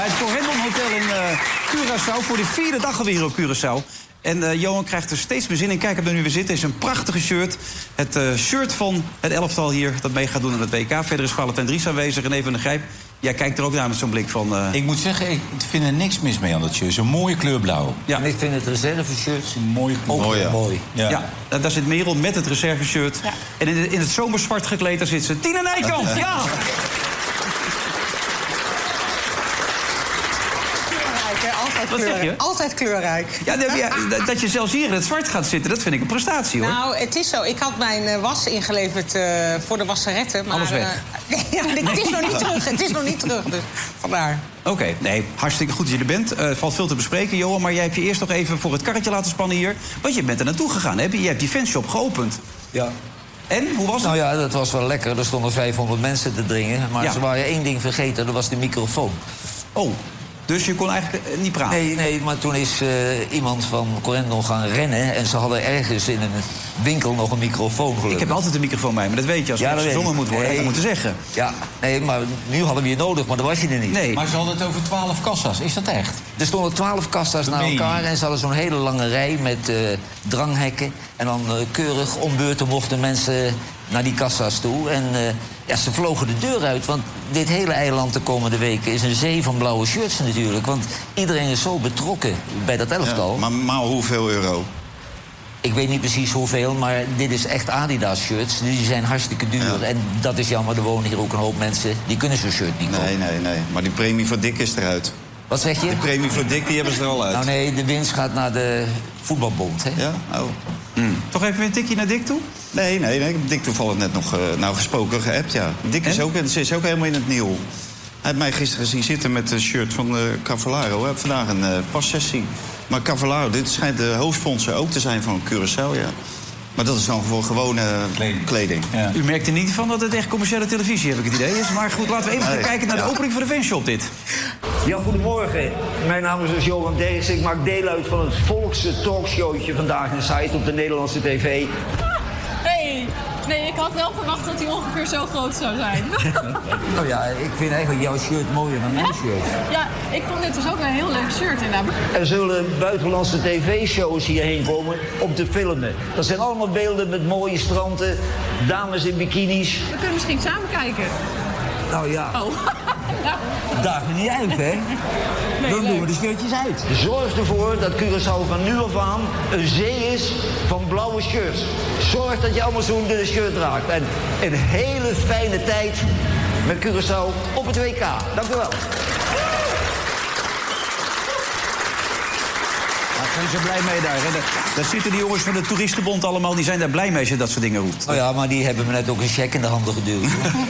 het Corendon Hotel in Curaçao. Voor de 4e dag alweer op Curaçao. En Johan krijgt er steeds meer zin in. Kijk, daar nu weer zitten. Het is een prachtige shirt. Het shirt van het elftal hier dat mee gaat doen aan het WK. Verder is Valentijn Dries aanwezig en even de Grijp. Jij kijkt er ook naar met zo'n blik van... Ik moet zeggen, ik vind er niks mis mee aan dat shirt. Zo'n mooie kleur blauw. Ja. En ik vind het reserveshirt een mooie kleur. Ook mooi. Mooi. Ja. Daar zit Merel met het reserveshirt. Ja. En in het zomerzwart gekleed, daar zit ze. Tina Nijkamp! Ja! Wat zeg je? Altijd kleurrijk. Ja, dat je zelfs hier in het zwart gaat zitten, dat vind ik een prestatie, hoor. Nou, het is zo. Ik had mijn was ingeleverd voor de wasseretten. Maar, alles weg? Het is nog niet terug. Het is nog niet terug, dus vandaar. Oké, nee, hartstikke goed dat je er bent. Valt veel te bespreken, Johan. Maar jij hebt je eerst nog even voor het karretje laten spannen hier. Want je bent er naartoe gegaan, hè? Je hebt die fanshop geopend. Ja. En, hoe was het? Nou ja, dat was wel lekker. Er stonden 500 mensen te dringen. Maar ze waren één ding vergeten, dat was de microfoon. Oh. Dus je kon eigenlijk niet praten? Nee, maar toen is iemand van Corendon gaan rennen... en ze hadden ergens in een winkel nog een microfoon gelukkig. Ik heb altijd een microfoon bij me, dat weet je. Als er gezongen moet worden, dat moeten zeggen. Ja, nee, maar nu hadden we je nodig, maar dat was je er niet. Nee. Maar ze hadden het over 12 kassa's, is dat echt? Er stonden 12 kassa's naar elkaar en ze hadden zo'n hele lange rij met dranghekken. En dan keurig om beurten mochten mensen naar die kassa's toe. En ze vlogen de deur uit, want dit hele eiland de komende weken is een zee van blauwe shirts natuurlijk. Want iedereen is zo betrokken bij dat elftal. Ja, maar hoeveel euro? Ik weet niet precies hoeveel, maar dit is echt Adidas-shirts. Die zijn hartstikke duur. Ja. En dat is jammer, er wonen hier ook een hoop mensen... die kunnen zo'n shirt niet kopen. Nee. Maar die premie voor Dick is eruit. Wat zeg je? De premie voor Dick, die hebben ze er al uit. Nou nee, de winst gaat naar de voetbalbond, hè? Ja? Oh. Toch even een tikje naar Dick toe? Nee. Ik heb Dick toevallig net nog gesproken, geappt, ja. Dick is ook helemaal in het nieuw. Hij heeft mij gisteren zien zitten met een shirt van Cavallaro. Hij heeft vandaag een passessie. Maar Cavallaro, dit schijnt de hoofdsponsor ook te zijn van Curaçao, ja. Maar dat is dan voor gewone kleding. Ja. U merkt er niet van dat het echt commerciële televisie, heb ik het idee is. Maar goed, laten we even gaan kijken naar de opening van de fanshop, dit. Ja, goedemorgen. Mijn naam is Johan Derksen. Ik maak deel uit van het volkse talkshowtje Vandaag in Site op de Nederlandse tv. Nee, ik had wel verwacht dat hij ongeveer zo groot zou zijn. Nou ja, ik vind eigenlijk jouw shirt mooier dan mijn shirt. Ja, ik vond dit dus ook een heel leuk shirt inderdaad. Er zullen buitenlandse tv-shows hierheen komen om te filmen. Dat zijn allemaal beelden met mooie stranden, dames in bikinis. We kunnen misschien samen kijken. Nou ja. Oh. Daag me niet uit, hè? Nee, dan doen we de shirtjes uit. Zorg ervoor dat Curaçao van nu af aan een zee is van blauwe shirts. Zorg dat je allemaal zo'n shirt draagt. En een hele fijne tijd met Curaçao op het WK. Dank u wel. Daar zijn ze blij mee daar. Hè? Daar zitten die jongens van de Toeristenbond allemaal. Die zijn daar blij mee als je dat soort dingen roept. Oh ja, maar die hebben me net ook een cheque in de handen geduwd.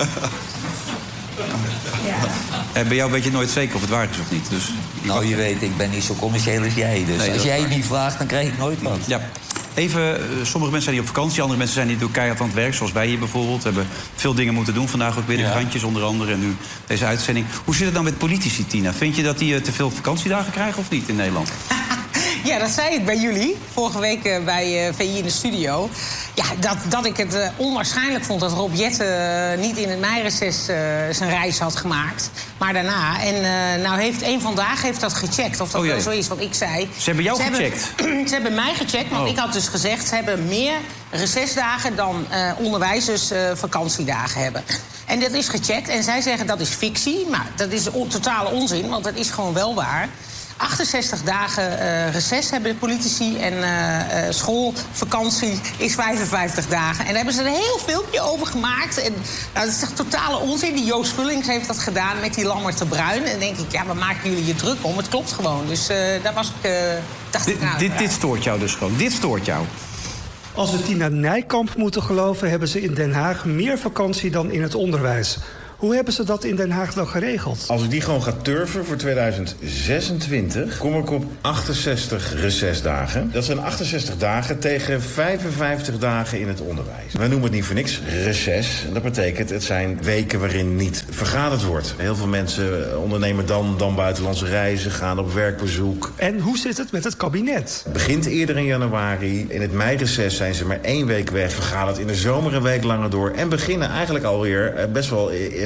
En bij jou weet je nooit zeker of het waar is of niet. Dus... Nou, je weet, ik ben niet zo commercieel als jij. Dus nee, als jij het niet vraagt, dan krijg ik nooit wat. Ja. Even, sommige mensen zijn hier op vakantie. Andere mensen zijn hier door keihard aan het werk. Zoals wij hier bijvoorbeeld. We hebben veel dingen moeten doen. Vandaag ook weer de krantjes onder andere. En nu deze uitzending. Hoe zit het dan met politici, Tina? Vind je dat die te veel vakantiedagen krijgen of niet in Nederland? Ja, dat zei ik bij jullie. Vorige week bij VI in de studio. Ja, dat ik het onwaarschijnlijk vond dat Rob Jetten niet in het meireces zijn reis had gemaakt. Maar daarna. En nou heeft één Vandaag dat gecheckt. Of dat wel zo is wat ik zei. Ze hebben jou gecheckt? Ze hebben mij gecheckt, want ik had dus gezegd... ze hebben meer recesdagen dan onderwijzers vakantiedagen hebben. En dat is gecheckt. En zij zeggen dat is fictie. Maar dat is totale onzin, want dat is gewoon wel waar. 68 dagen reces hebben de politici en schoolvakantie is 55 dagen. En daar hebben ze een heel filmpje over gemaakt. En nou, dat is echt totale onzin. Die Joost Vullings heeft dat gedaan met die Lammert de Bruin. En dan denk ik, ja, waar maken jullie je druk om? Het klopt gewoon. Dus daar was ik... Dit stoort jou dus gewoon. Dit stoort jou. Als we Tina Nijkamp moeten geloven, hebben ze in Den Haag meer vakantie dan in het onderwijs. Hoe hebben ze dat in Den Haag dan geregeld? Als ik die gewoon ga turven voor 2026... kom ik op 68 recesdagen. Dat zijn 68 dagen tegen 55 dagen in het onderwijs. Wij noemen het niet voor niks reces. En dat betekent, het zijn weken waarin niet vergaderd wordt. Heel veel mensen ondernemen dan buitenlandse reizen, gaan op werkbezoek. En hoe zit het met het kabinet? Het begint eerder in januari. In het meireces zijn ze maar 1 week weg. Vergaderd in de zomer een week langer door. En beginnen eigenlijk alweer best wel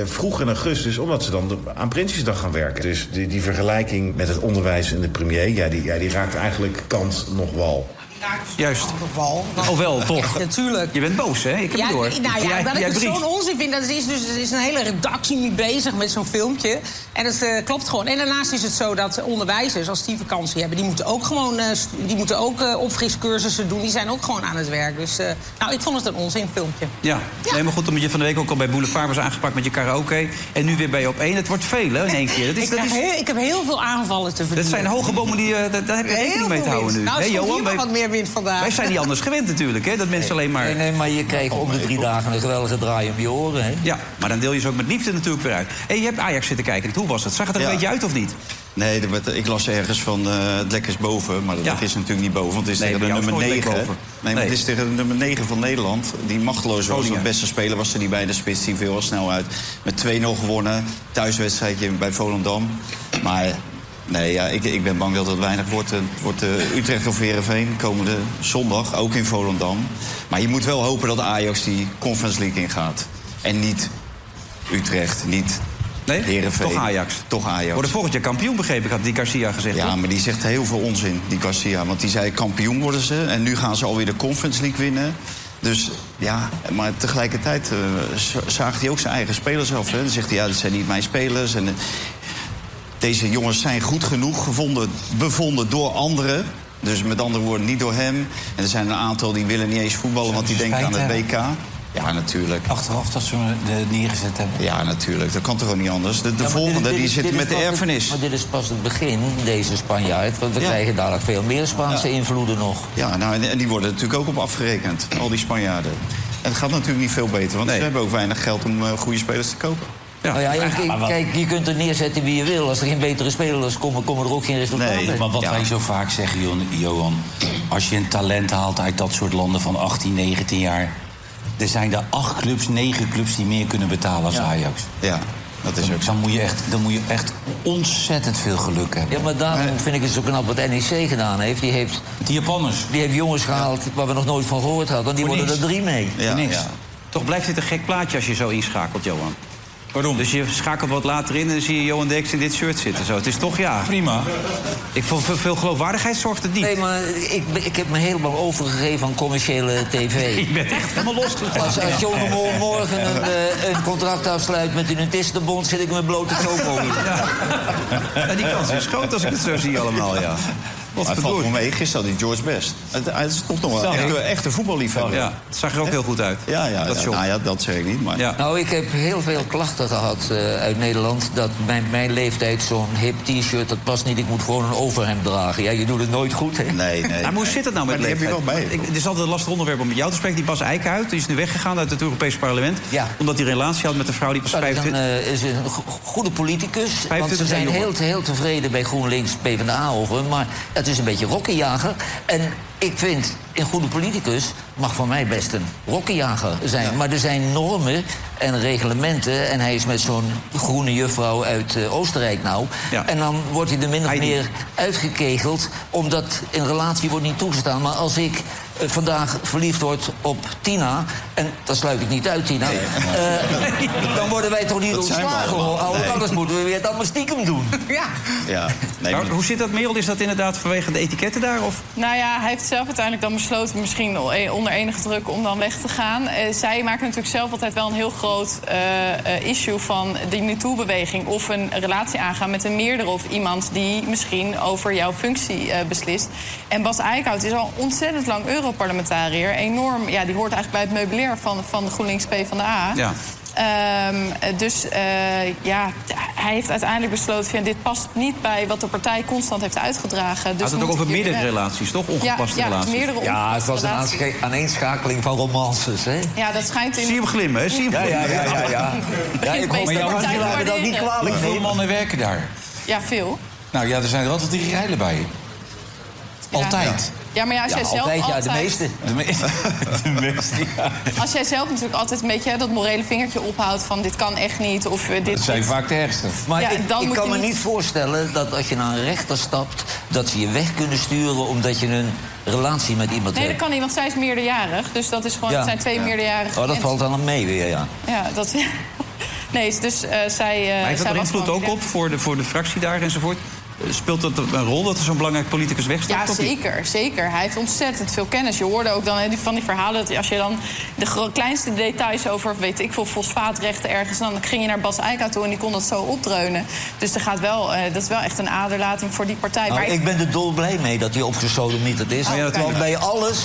vroeg in augustus, omdat ze dan aan Prinsjesdag gaan werken. Dus die vergelijking met het onderwijs en de premier, die raakt eigenlijk kant nog wal. Juist. Oh wel, toch? Natuurlijk. Je bent boos, hè? Ik heb het door. Dat ik het zo'n onzin vind. Er is een hele redactie mee bezig met zo'n filmpje. En dat klopt gewoon. En daarnaast is het zo dat onderwijzers, als die vakantie hebben, die moeten ook gewoon opfriscursussen doen. Die zijn ook gewoon aan het werk. Dus ik vond het een onzinfilmpje. Ja. Nee, maar goed, omdat je van de week ook al bij Boulevard was aangepakt met je karaoke. En nu weer bij Op 1. Het wordt veel, hè, in één keer. Ik heb heel veel aanvallen te verdienen. Dat zijn hoge bomen, daar heb je rekening mee te houden nu. Nou, Johan, wat meer wind vandaag. Wij zijn niet anders gewend natuurlijk, hè? Dat mensen alleen maar... Nee, maar je krijgt om de 3 dagen een geweldige draai om je oren, hè? Ja, maar dan deel je ze ook met liefde natuurlijk weer uit. En je hebt Ajax zitten kijken. Hoe was het? Zag het er een beetje uit of niet? Nee, ik las ergens van het lekkers boven. Maar dat is natuurlijk niet boven, want het is tegen de nummer 9. Nee, maar het is tegen de nummer 9 van Nederland. Die machteloos was. De beste speler was er niet bij. De spits die veel snel uit. Met 2-0 gewonnen. Thuiswedstrijdje bij Volendam. Maar... Nee, ja, ik ben bang dat het weinig wordt. Het wordt Utrecht of Heerenveen komende zondag, ook in Volendam. Maar je moet wel hopen dat Ajax die Conference League ingaat. En niet Utrecht, niet Heerenveen. Toch Ajax. Worden volgend jaar kampioen, begreep ik, had die Garcia gezegd. Ja, maar die zegt heel veel onzin, die Garcia. Want die zei kampioen worden ze en nu gaan ze alweer de Conference League winnen. Dus ja, maar tegelijkertijd zaagt hij ook zijn eigen spelers af. Hè. Dan zegt hij, dat zijn niet mijn spelers. En deze jongens zijn goed genoeg bevonden door anderen. Dus met andere woorden, niet door hem. En er zijn een aantal die willen niet eens voetballen, want die denken aan het WK. Ja, natuurlijk. Achteraf dat ze neergezet hebben. Ja, natuurlijk. Dat kan toch ook niet anders. De volgende, die zit met de erfenis. Maar dit is pas het begin, deze Spanjaard. Want we krijgen dadelijk veel meer Spaanse invloeden nog. Ja, nou, en die worden natuurlijk ook op afgerekend. Al die Spanjaarden. En het gaat natuurlijk niet veel beter, want ze hebben ook weinig geld om goede spelers te kopen. Kijk, je kunt er neerzetten wie je wil. Als er geen betere spelers komen er ook geen resultaten. Nee, maar wat wij zo vaak zeggen, Johan... als je een talent haalt uit dat soort landen van 18, 19 jaar... er zijn er 8 clubs, 9 clubs die meer kunnen betalen als Ajax. Ja, dat is ook zo. Dan moet je echt ontzettend veel geluk hebben. Ja, maar daarom vind ik het zo knap wat NEC gedaan heeft. Die Japanners. Die heeft jongens gehaald waar we nog nooit van gehoord hadden. En die worden er 3 mee. Ja, niks. Ja. Toch blijft dit een gek plaatje als je zo inschakelt, Johan. Waarom? Dus je schakelt wat later in en dan zie je Johan Derksen in dit shirt zitten. Zo. Het is toch, prima. Voor veel geloofwaardigheid zorgt het niet. Nee, maar ik heb me helemaal overgegeven aan commerciële tv. Je bent echt helemaal los. Als John de Mol morgen een contract afsluit met een Nutistenbond... zit ik met blote koop. Ja, die kans is groot als ik het zo zie allemaal, ja. Wat hij valt wel mee, gisteren had hij George Best. Het is toch nog wel een echte voetballiefhebber. Ja, het zag er ook heel goed uit. Dat zeg ik niet. Maar... Ja. Nou, ik heb heel veel klachten gehad uit Nederland... dat bij mijn leeftijd zo'n hip t-shirt, dat past niet. Ik moet gewoon een overhemd dragen. Ja, je doet het nooit goed, hè? Nee. Maar hoe zit het nou met leeftijd? Die heb je wel bij. Het is altijd een lastig onderwerp om met jou te spreken. Die Bas Eickhout, die is nu weggegaan uit het Europese parlement. Ja. Omdat hij een relatie had met een vrouw die pas 25... Dat is een goede politicus. Want ze zijn heel tevreden bij GroenLinks PvdA over hem. Maar het is een beetje rokkenjager. En ik vind, een goede politicus mag van mij best een rokkenjager zijn. Ja. Maar er zijn normen en reglementen. En hij is met zo'n groene juffrouw uit Oostenrijk nou. Ja. En dan wordt hij er min of meer uitgekegeld. Omdat een relatie wordt niet toegestaan. Maar als ik vandaag verliefd word op Tina... en dat sluit ik niet uit, Tina... dan worden wij toch niet ontslagen. Anders moeten we weer het allemaal stiekem doen. Ja. Nee, maar hoe zit dat, Merel? Is dat inderdaad vanwege de etiketten daar? Of? Nou ja, hij heeft zelf uiteindelijk dan besloten... misschien onder enige druk om dan weg te gaan. Zij maken natuurlijk zelf altijd wel een heel groot issue... van die MeToo-beweging of een relatie aangaan met een meerdere... of iemand die misschien over jouw functie beslist. En Bas Eickhout is al ontzettend lang Europarlementariër. Enorm, ja, die hoort eigenlijk bij het meubilair van de GroenLinks PvdA. Ja. Hij heeft uiteindelijk besloten... van dit past niet bij wat de partij constant heeft uitgedragen. Dus had het ook over meerdere relaties, toch? Ongepaste relaties. Meerdere het was een aaneenschakeling van romances, hè? Ja, dat schijnt in... Zie je hem glimmen, hè? Ja, ik hoop maar dat niet kwalijk. Hoeveel mannen werken daar? Ja, veel. Nou ja, er zijn er altijd 3 rijden bij. Altijd. Ja, maar als jij zelf altijd... de meeste. De meeste, ja. Als jij zelf natuurlijk altijd een beetje dat morele vingertje ophoudt... van dit kan echt niet, of dit... Dat zijn vaak de ergste. Maar ik kan me niet voorstellen dat als je naar een rechter stapt... dat ze je weg kunnen sturen omdat je een relatie met iemand hebt. Nee, dat kan niet, want zij is meerderjarig. Dus dat is gewoon, het zijn 2 meerderjarigen. Dat valt dan mee weer, ja. Ja, dat... Nee, dus zij... Maar heeft dat er invloed ook op voor de fractie daar enzovoort? Speelt dat een rol dat er zo'n belangrijk politicus wegstapt? Ja, zeker. Hij heeft ontzettend veel kennis. Je hoorde ook dan van die verhalen... dat als je dan de kleinste details over, weet ik veel, fosfaatrechten ergens... dan ging je naar Bas Eickhout toe en die kon dat zo opdreunen. Dus er gaat wel, dat is wel echt een aderlating voor die partij. Nou, ik ben er dolblij mee dat hij opgesodemieterd is. Want bij alles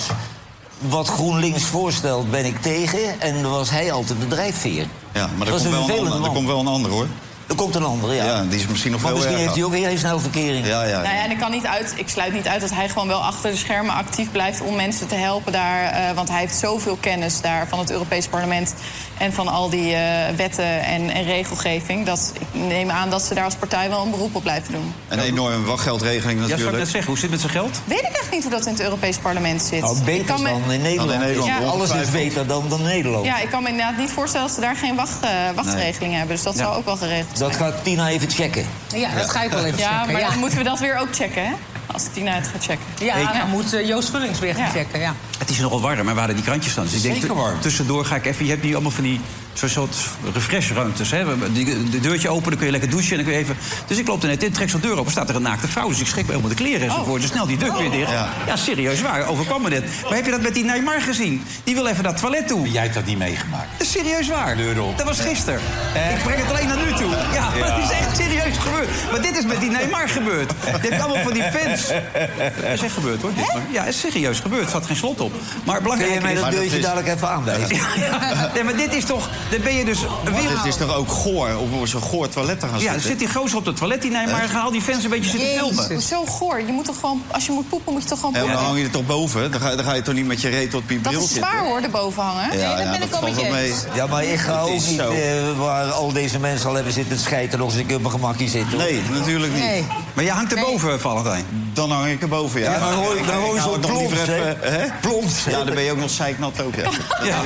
wat GroenLinks voorstelt ben ik tegen... en dan was hij altijd de drijfveer. Ja, maar er komt wel een ander, hoor. Er komt een andere, ja. Ja, die is misschien nog maar veel misschien erger. heeft hij ook weer een snel verkering. Ja. Nou ja, en ik sluit niet uit dat hij gewoon wel achter de schermen actief blijft... om mensen te helpen daar. Want hij heeft zoveel kennis daar van het Europees Parlement... en van al die wetten en regelgeving. Dat ik neem aan dat ze daar als partij wel een beroep op blijven doen. Een enorme wachtgeldregeling natuurlijk. Ja, zou ik net zeggen. Hoe zit het met zijn geld? Weet ik echt niet hoe dat in het Europees Parlement zit. Nou, beter dan in Nederland. Ja. Alles is beter dan Nederland. Ja, ik kan me inderdaad niet voorstellen dat ze daar geen wachtregeling hebben. Dus dat zou ook wel geregeld zijn. Dat gaat Tina even checken. Ja, dat ga ik wel even checken. Ja, maar dan moeten we dat weer ook checken, hè? Als Tina het gaat checken. Ja, dan moet Joost Vullings weer gaan checken, ja. Het is nogal warm, maar waar die krantjes staan. Dus ik denk, Zeker warm. Tussendoor ga ik even... Je hebt nu allemaal van die soort refreshruimtes. De deurtje open, dan kun je lekker douchen. En dan kun je even... Dus ik loop er net in, trek zo'n deur open, staat er een naakte vrouw. Dus ik schrik me helemaal de kleren enzovoort. Dus snel die deur weer dicht. Ja, serieus waar, overkwam me dit. Maar heb je dat met die Neymar gezien? Die wil even naar het toilet toe. Maar jij hebt dat niet meegemaakt. Dat is serieus waar. Dat was gisteren. Ik breng het alleen naar nu toe. Ja, dat is echt serieus gebeurd. Maar dit is met die Neymar gebeurd. Je hebt allemaal van die fans. Dat is echt gebeurd, hoor. Ja, het is serieus gebeurd. Er staat geen slot op. Maar belangrijk kun je mij dat deurtje dadelijk even aanwijzen? Nee, maar dit is toch... Dan ben je dus... Het is toch ook goor, op zo'n goor toilet te gaan zitten? Ja, dan zit die gozer op het toilet, die Neymar. Haal die fans een beetje zitten filmen. Hoezo goor? Je moet toch gewoon... Als je moet poepen, moet je toch gewoon poepen? En dan hang je er toch boven? Dan ga je toch niet met je reet tot die bril zitten? Dat is zwaar, hoor, erboven hangen. Ja, nee, dat ben ik al met je eens. Ja, maar ik ga ook niet waar al deze mensen al hebben zitten schijten... nog eens een keer op mijn gemakje zitten. Nee, natuurlijk niet. Nee. Maar jij hangt erboven, Valentijn? Dan hang ik erboven, ja. Ja, dan hoor je zo'n plons, hè? Plons. Ja, dan ben je ook nog zeiknat ook, ja.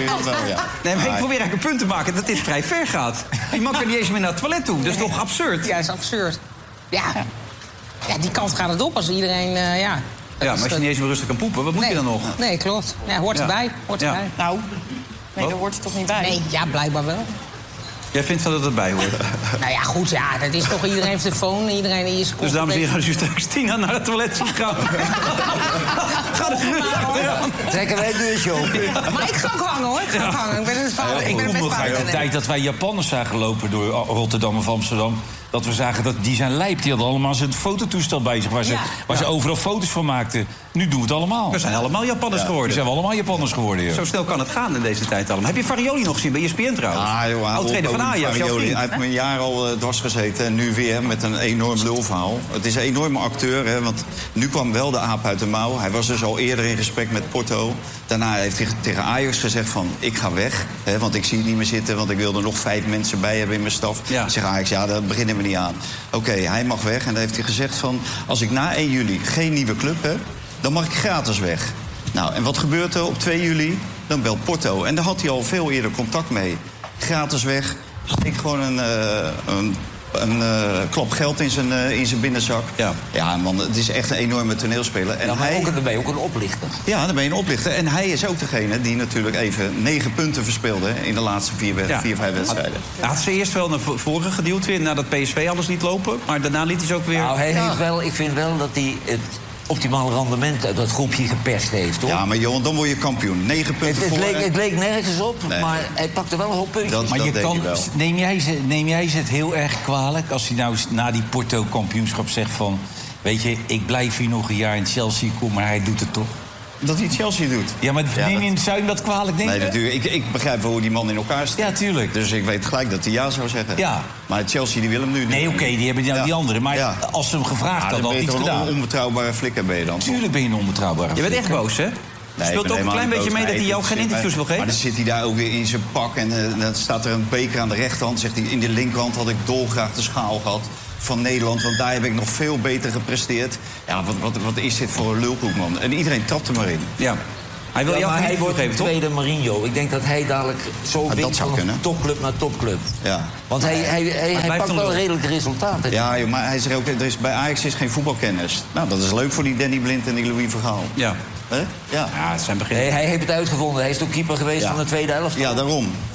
Nee, maar ik probeer eigenlijk een punt te maken dat dit vrij ver gaat. Die man kan niet eens meer naar het toilet toe. Dat is toch absurd? Ja, dat is absurd. Ja, die kant gaat het op als iedereen... Ja, maar als je niet eens meer rustig kan poepen, wat moet je dan nog? Nee, klopt. Ja, hoort erbij. Erbij. Nou, nee, daar hoort het toch niet bij? Nee, ja, blijkbaar wel. Jij vindt dat het erbij hoort? Nou ja, goed, ja, dat is toch... Iedereen heeft de phone, iedereen is... Dus dames en heren, als u straks Tina naar het toilet ziet gaan... Ga er gerust achteraan. Trekken wij het deurtje open. Maar ik ga ook hangen, hoor. Ik ga ook hangen. Ik ben best de tijd dat wij Japanners zagen lopen door Rotterdam of Amsterdam... dat we zagen dat die zijn lijp. Die hadden allemaal zijn fototoestel bij zich... waar ze overal foto's van maakten. Nu doen we het allemaal. We zijn allemaal Japanners geworden. We zijn allemaal Japanners geworden, ja. Zo snel kan het gaan in deze tijd allemaal. Heb je Farioli nog gezien bij ESPN trouwens? Ah, joh, oud-trainer van Ajax, jouw vriend. Hij heeft me een jaar al dwars gezeten en nu weer met een enorm lulverhaal. Het is een enorme acteur, hè, want nu kwam wel de aap uit de mouw. Hij was dus al eerder in gesprek met Porto. Daarna heeft hij tegen Ajax gezegd van, ik ga weg. Hè, want ik zie het niet meer zitten, want ik wil er nog 5 mensen bij hebben in mijn staf. Ja. Zegt Ajax, ja, daar beginnen we niet aan. Oké, hij mag weg en dan heeft hij gezegd van... als ik na 1 juli geen nieuwe club heb, dan mag ik gratis weg. Nou, en wat gebeurt er op 2 juli? Dan belt Porto. En daar had hij al veel eerder contact mee. Gratis weg, steekt gewoon een klap geld in zijn binnenzak. Ja, man, het is echt een enorme toneelspeler. En dan ben je ook een oplichter. Ja, dan ben je een oplichter. En hij is ook degene die natuurlijk even 9 punten verspeelde... in de laatste 4, 5 wedstrijden. Hij had ze eerst wel naar voren geduwd weer, nadat PSV alles liet lopen. Maar daarna liet hij ze ook weer... Nou, hij heeft wel, ik vind wel dat hij het optimale rendement uit dat groepje geperst heeft, hoor. Ja, maar Johan, dan word je kampioen. 9 punten het leek nergens op, maar hij pakte wel een hoop puntjes. Maar neem jij ze het heel erg kwalijk als hij nou na die Porto-kampioenschap zegt van... weet je, ik blijf hier nog een jaar in Chelsea, maar hij doet het toch? Dat hij Chelsea doet. Ja, maar zou je dat kwalijk denken? Nee, natuurlijk. Ik begrijp wel hoe die man in elkaar staat. Ja, tuurlijk. Dus ik weet gelijk dat hij ja zou zeggen. Ja. Maar Chelsea die wil hem nu niet. Nee, oké, die hebben die andere. Maar als ze hem gevraagd hadden, had hij iets gedaan. Een onbetrouwbare flikker ben je dan. Tuurlijk ben je een onbetrouwbare flikker. Je bent echt boos, hè? Nee, speelt ook een klein beetje mee dat hij jou geen interviews wil geven? Maar dan zit hij daar ook weer in zijn pak. En dan staat er een beker aan de rechterhand. Zegt hij, in de linkerhand had ik dolgraag de schaal gehad van Nederland. Want daar heb ik nog veel beter gepresteerd. Ja, wat is dit voor een lulkoek, man? En iedereen trapt er maar in. Ja. Hij wil jou hij wordt een tweede Mourinho. Ik denk dat hij dadelijk zo wint van topclub naar topclub. Ja. Want hij pakt wel redelijke resultaten. Ja, joh, maar hij zegt ook, bij Ajax is geen voetbalkennis. Nou, dat is leuk voor die Danny Blind en die Louis van Gaal. Ja. Ja, het zijn begin. Hij heeft het uitgevonden. Hij is ook keeper geweest van de tweede helft. Ja, daarom.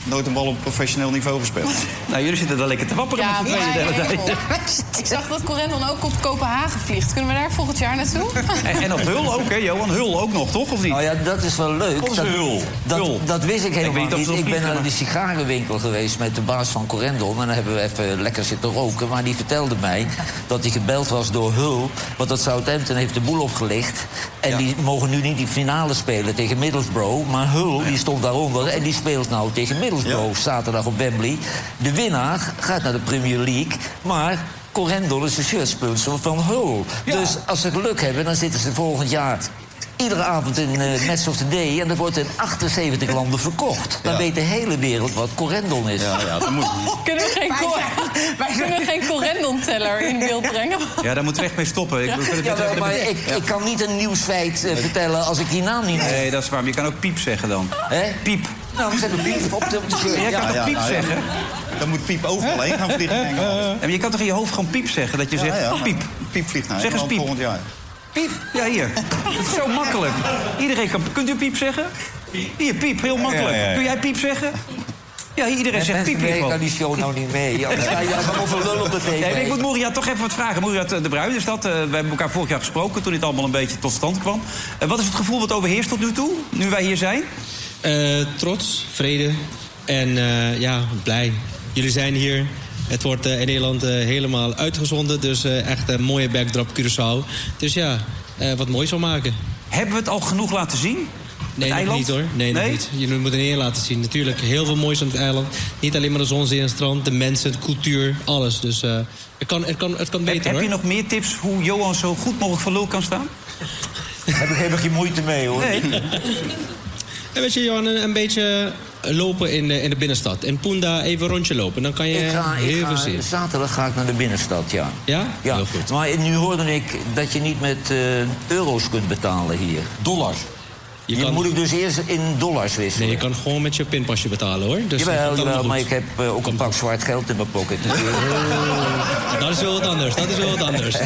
nooit een bal op professioneel niveau gespeeld. Nou, jullie zitten daar lekker te wapperen met z'n tweeën de hele tijd. Ik zag dat Corendon ook op Kopenhagen vliegt. Kunnen we daar volgend jaar naartoe? En op Hul ook, hè, Johan? Hul ook nog, toch? Of niet? Nou ja, dat is wel leuk. Dat wist ik helemaal niet. Ik ben naar de sigarenwinkel geweest met de baas van Corendon. En dan hebben we even lekker zitten roken. Maar die vertelde mij dat hij gebeld was door Hull. Want dat Southampton heeft de boel opgelicht. En die mogen nu niet die finale spelen tegen Middlesbrough. Maar Hull, die stond daaronder. En die speelt nou tegen Middlesbrough zaterdag op Wembley. De winnaar gaat naar de Premier League. Maar Corendon is de shirtsponsor van Hull. Ja. Dus als ze geluk hebben, dan zitten ze volgend jaar iedere avond in Match of the Day. En dan wordt in 78 landen verkocht. Dan weet de hele wereld wat Corendon is. Dat moet... Kunnen we geen Corendon-teller in beeld brengen? Ja, daar moeten we echt mee stoppen. Ik kan niet een nieuwsfeit vertellen als ik die naam niet... Nee, dat is waar. Maar je kan ook piep zeggen dan. Piep. Nou, we zetten piep op de shirt. Jij kan toch piep zeggen? Dan moet piep overal heen gaan vliegen. En je kan toch in je hoofd gewoon piep zeggen? Dat je zegt, piep. Piep vliegt naar zeg eens piep. volgend jaar. Piep? Ja, hier. Het is zo makkelijk. Iedereen kan... Kunt u piep zeggen? Hier, piep. Heel makkelijk. Kun jij piep zeggen? Ja, iedereen zegt piep. Ik kan die show nou niet mee. Anders ga je allemaal voor lul op de tv. Nee, ik moet Mouriat toch even wat vragen. Mouriat de Bruin is dat. We hebben elkaar vorig jaar gesproken toen dit allemaal een beetje tot stand kwam. Wat is het gevoel wat overheerst tot nu toe, nu wij hier zijn? Trots, vrede en blij. Jullie zijn hier. Het wordt in Nederland helemaal uitgezonden. Dus echt een mooie backdrop Curaçao. Dus wat moois zal maken. Hebben we het al genoeg laten zien? Nee, nog niet hoor. Nee, nog niet. Je moet er eerder laten zien. Natuurlijk, heel veel moois aan het eiland. Niet alleen maar de zon, zee en het strand, de mensen, de cultuur, alles. Dus het kan beter. Heb je nog meer tips hoe Johan zo goed mogelijk voor lul kan staan? Heb ik geen moeite mee hoor. Nee. En weet je, Johan, een beetje lopen in de binnenstad. En Punda even een rondje lopen. Dan kan je heel veel zien. Zaterdag ga ik naar de binnenstad, ja. Ja? Ja. Heel goed. Maar nu hoorde ik dat je niet met euro's kunt betalen hier. Dollars. Je moet ik dus eerst in dollars wisselen. Nee, je kan gewoon met je pinpasje betalen, hoor. Dus jawel, maar ik heb ook een pak zwart geld in mijn pocket. Dat is wel wat anders.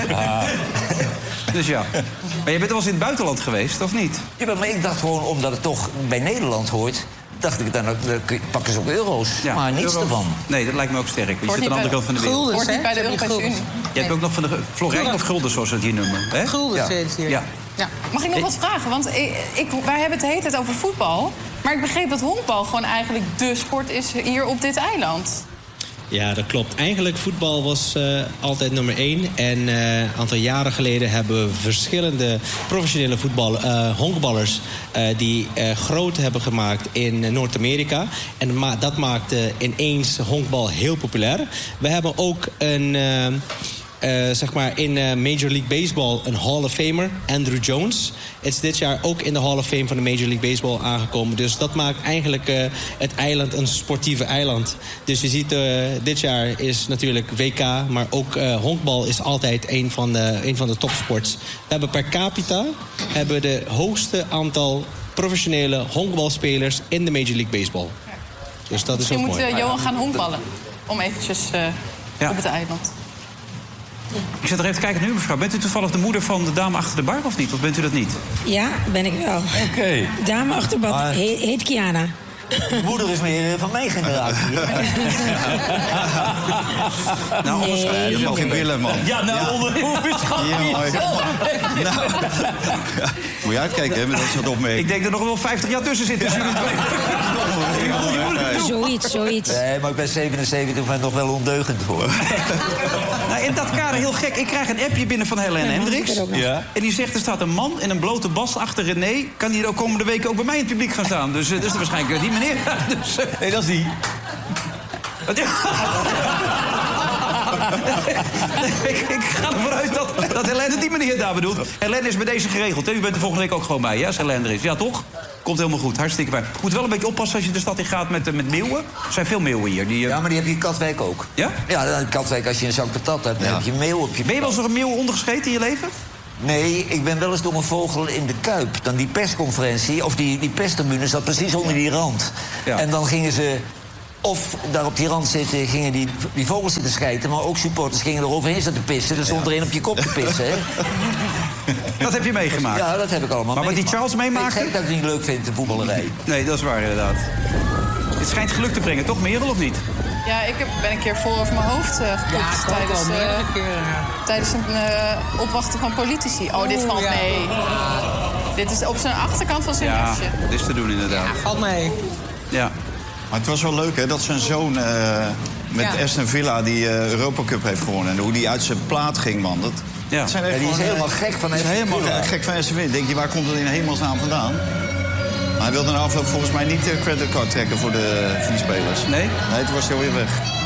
Dus ja. Maar je bent wel eens in het buitenland geweest, of niet? Ja, maar ik dacht gewoon, omdat het toch bij Nederland hoort, dacht ik, dan pakken ze ook euro's. Ja, maar niets ervan. Nee, dat lijkt me ook sterk. Je zit aan de andere kant van de wereld. Guldens, hoort niet bij de Europese Unie. Je hebt ook nog van de florijn of guldens, zoals ze het hier noemen. Hè? Guldens is hier. Ja. Ja. Mag ik nog wat vragen? Want wij hebben het de hele tijd over voetbal. Maar ik begreep dat honkbal gewoon eigenlijk de sport is hier op dit eiland. Ja, dat klopt. Eigenlijk voetbal was altijd nummer 1. En een aantal jaren geleden hebben we verschillende professionele honkballers die groot hebben gemaakt in Noord-Amerika. En dat maakte ineens honkbal heel populair. We hebben ook een... in Major League Baseball een Hall of Famer, Andrew Jones. Is dit jaar ook in de Hall of Fame van de Major League Baseball aangekomen. Dus dat maakt eigenlijk het eiland een sportieve eiland. Dus je ziet, dit jaar is natuurlijk WK, maar ook honkbal is altijd een van de topsports. We hebben per capita de hoogste aantal professionele honkbalspelers in de Major League Baseball. Dus dat is ook mooi. Misschien moet Johan gaan honkballen, om eventjes op het eiland. Ik zit er even te kijken nu, mevrouw. Bent u toevallig de moeder van de dame achter de bar of niet? Of bent u dat niet? Ja, ben ik wel. Oké. Dame achter de bar heet Kiana. De moeder is meer van mijn generatie. Nou, anders je mag geen willen, man. Ja, nou, onder moet je uitkijken, hè, met dat soort opmerkingen. Ik denk er nog wel 50 jaar tussen zitten. Zoiets. Nee, maar ik ben 77, maar nog wel ondeugend voor. Nou, in dat kader heel gek. Ik krijg een appje binnen van Helene Hendricks. Ja. En die zegt, er staat een man in een blote bas achter René. Kan die de komende weken ook bij mij in het publiek gaan staan? Dus dat is waarschijnlijk die meneer. Dus, nee, dat is die. Ik ga ervan uit dat Helene die meneer daar bedoelt. Helene is bij deze geregeld. Hè? U bent er volgende week ook gewoon bij, hè, als Helene er is. Ja, toch? Komt helemaal goed, hartstikke fijn. Moet wel een beetje oppassen als je de stad in gaat met meeuwen. Er zijn veel meeuwen hier. Ja, maar die heb je in Katwijk ook. Ja? Ja, in Katwijk, als je een zak patat hebt, dan heb je meeuw op je... Ben je wel eens door een meeuw ondergescheten in je leven? Nee, ik ben wel eens door een vogel in de Kuip. Dan die persconferentie, of die perstribune zat precies onder die rand. Ja. En dan gingen ze... Of daar op die rand zitten, gingen die vogels zitten schijten... maar ook supporters gingen er overheen zitten pissen. Er stond er een op je kop te pissen, hè? Dat heb je meegemaakt? Ja, dat heb ik allemaal Maar wat die Charles meemaakte... Ik zeg dat ik niet leuk vind, de voetballerij. Nee, dat is waar inderdaad. Het schijnt geluk te brengen, toch Merel, of niet? Ja, ik ben een keer vol over mijn hoofd geklopt tijdens een opwachten van politici. Oh, dit valt mee. Dit is op zijn achterkant van zijn jasje. Ja, dit is te doen inderdaad. Ja, valt mee. Ja. Maar het was wel leuk, hè, dat zijn zoon met Aston Villa die Europa Cup heeft gewonnen. En hoe die uit zijn plaat ging, man. Dat zijn echt die is helemaal gek van Aston Villa. Helemaal gek van Aston Villa. Denk je, waar komt dat in hemelsnaam vandaan? Maar hij wilde na afloop volgens mij niet de creditcard trekken voor die spelers. Nee? Nee, toen was hij alweer weg.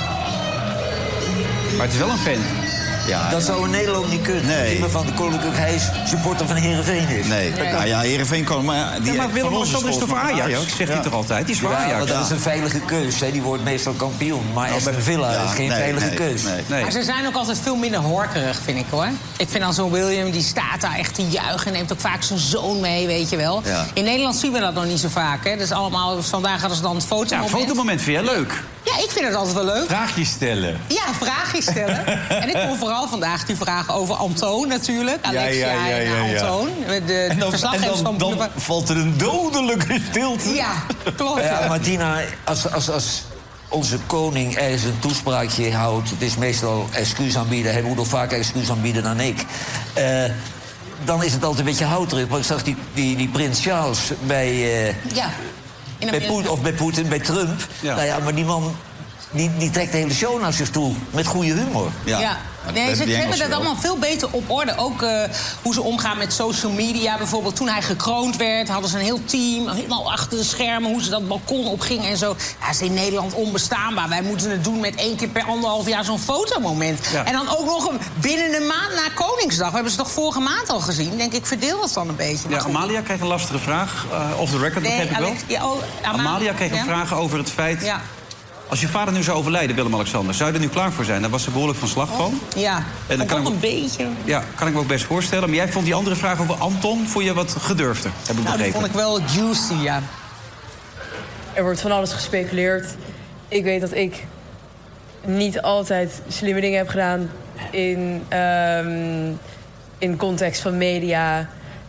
Maar het is wel een fan. Ja, dat zou in Nederland niet kunnen. Nee. Iemand van de Koninklijke Heijs supporter van Heerenveen is. Nee. Nou ja, Heerenveen kan... Maar Willem-Alexander is toch voor Ajax? Zegt hij toch altijd? Die is voor Ajax. Dat is een veilige keus. Hè. Die wordt meestal kampioen. Maar Aston Villa is geen veilige keus. Nee. Maar ze zijn ook altijd veel minder horkerig, vind ik, hoor. Ik vind dan zo'n William, die staat daar echt te juichen... en neemt ook vaak zijn zoon mee, weet je wel. Ja. In Nederland zien we dat nog niet zo vaak, hè. Dus allemaal, vandaag hadden ze dan het fotomoment. Ja, fotomoment vind jij leuk? Ja, ik vind het altijd wel leuk. Vraagjes stellen. Ja, vraagjes stellen. En ik kon vooral vandaag die vragen over Antoon natuurlijk. Alexia en Antoon. De verslaggevers van dan valt er een dodelijke stilte. Ja, klopt. Ja, Martina, als onze koning ergens een toespraakje houdt... het is meestal excuus aanbieden. Hij moet nog vaker excuus aanbieden dan ik. Dan is het altijd een beetje houterig. Maar ik zag die prins Charles bij... bij Poetin, bij Trump. Ja. Nou ja, maar die man die trekt de hele show naar zich toe. Met goede humor. Ja. Nee, ze hebben dat allemaal veel beter op orde. Ook hoe ze omgaan met social media. Bijvoorbeeld toen hij gekroond werd, hadden ze een heel team... helemaal achter de schermen, hoe ze dat balkon opgingen en zo. Ja, dat is in Nederland onbestaanbaar. Wij moeten het doen met 1 keer per 1,5 jaar zo'n fotomoment. Ja. En dan ook nog binnen een maand na Koningsdag. We hebben ze toch vorige maand al gezien? Denk ik, verdeel dat dan een beetje. Ja, Amalia kreeg een lastige vraag. Off the record, begreep ik wel. Ja, Amalia kreeg een vraag over het feit... Ja. Als je vader nu zou overlijden, Willem-Alexander, zou je er nu klaar voor zijn? Daar was ze behoorlijk van slag van. Ja, en dan kan ik een beetje. Ja, kan ik me ook best voorstellen. Maar jij vond die andere vraag over Anton voor je wat gedurfder, heb ik begrepen. Dat vond ik wel juicy, ja. Er wordt van alles gespeculeerd. Ik weet dat ik niet altijd slimme dingen heb gedaan in context van media.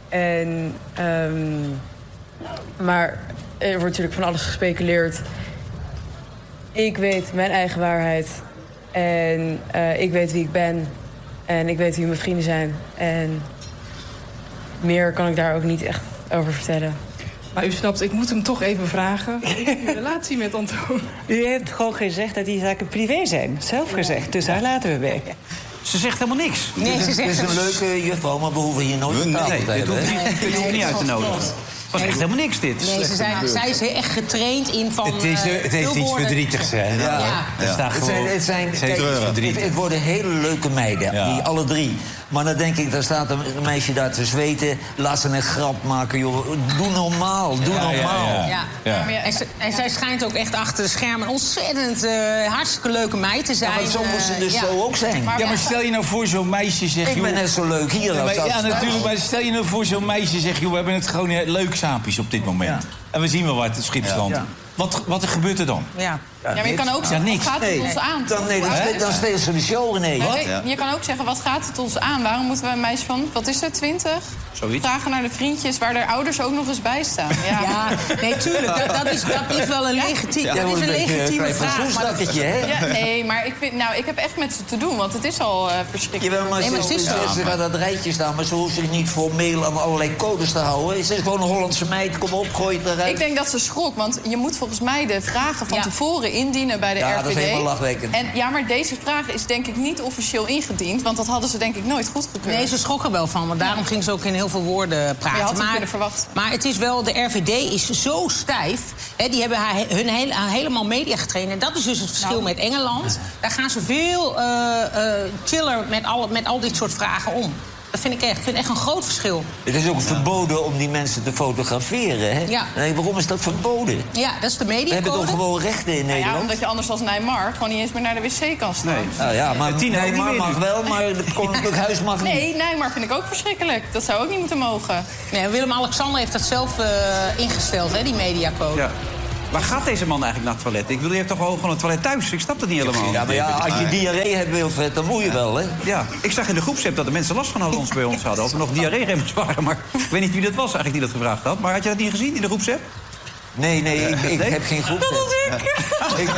Maar er wordt natuurlijk van alles gespeculeerd. Ik weet mijn eigen waarheid. En ik weet wie ik ben. En ik weet wie mijn vrienden zijn. En meer kan ik daar ook niet echt over vertellen. Maar u snapt, ik moet hem toch even vragen. Wat is uw relatie met Antoon? U heeft gewoon gezegd dat die zaken privé zijn. Zelf gezegd, dus daar laten we bij. Ze zegt helemaal niks. Nee, ze zegt... Het is een leuke juffrouw, maar we hoeven hier nooit te tafel te hebben. Je hoeft niet uit te nodigen. Het was echt helemaal niks, dit. Nee, zij is echt getraind in van... Het heeft iets verdrietigs, hè? Het worden hele leuke meiden, die alle drie. Maar dan denk ik, daar staat een meisje daar te zweten. Laat ze een grap maken, joh. Doe normaal, doe normaal. Ja. En zij schijnt ook echt achter de schermen een ontzettend hartstikke leuke meid te zijn. Ja, maar zo moet ze dus zo ook zijn. Maar stel je nou voor zo'n meisje zegt... Ik ben net zo leuk hier. Ja, natuurlijk, maar stel je nou voor zo'n meisje zegt... joh, we hebben het gewoon leuk saampjes op dit moment. Ja. En we zien wel waar het schip strandt. Ja. Wat gebeurt er dan? Ja, maar je kan ook zeggen, wat gaat het ons aan? Dan steelt ze de show, René. Je kan ook zeggen, wat gaat het ons aan? Waarom moeten we een meisje van, wat is het, 20? Zoiets. Vragen naar de vriendjes waar de ouders ook nog eens bij staan. Ja, nee, tuurlijk. Dat is wel een legitieme vraag. Nee, maar ik heb echt met ze te doen, want het is al verschrikkelijk. Ja, maar ze gaat dat rijtje staan, maar ze hoeft zich niet formeel aan allerlei codes te houden. Ze is gewoon een Hollandse meid, kom op, gooi het eruit. Ik denk dat ze schrok, want je moet volgens mij de vragen van tevoren indienen bij de RVD. Dat is helemaal lachwekkend. En maar deze vraag is denk ik niet officieel ingediend, want dat hadden ze denk ik nooit goedgekeurd. Nee, ze schrokken wel van, want daarom ging ze ook in heel veel woorden praten. Je had het kunnen verwachten. Maar het is wel, de RVD is zo stijf. Hè, die hebben helemaal media getraind. En dat is dus het verschil met Engeland. Daar gaan ze veel chiller met al dit soort vragen om. Dat vind ik echt. Ik vind echt een groot verschil. Het is ook verboden om die mensen te fotograferen, hè? Ja. Nee, waarom is dat verboden? Ja, dat is de mediacode. We hebben toch gewoon rechten in Nederland? Ja, omdat je anders als Neymar gewoon niet eens meer naar de wc kan staan. Nee. Nou ja, maar Neymar mag wel, maar het Koninklijk Huis mag niet. Nee, Neymar vind ik ook verschrikkelijk. Dat zou ook niet moeten mogen. Nee, Willem-Alexander heeft dat zelf ingesteld, hè, die mediacode. Ja. Waar gaat deze man eigenlijk naar het toilet? Ik bedoel, je hebt toch gewoon een toilet thuis? Ik snap dat niet helemaal. Ja, maar als je diarree hebt, Wilfred, dan moet je wel, hè? Ja, ik zag in de groepsapp dat de mensen last van ons bij ons hadden. Of er nog diarree-remmers waren. Maar ik weet niet wie dat was eigenlijk die dat gevraagd had. Maar had je dat niet gezien in de groepsapp? Nee, ik heb geen groepsapp. Dat was ik.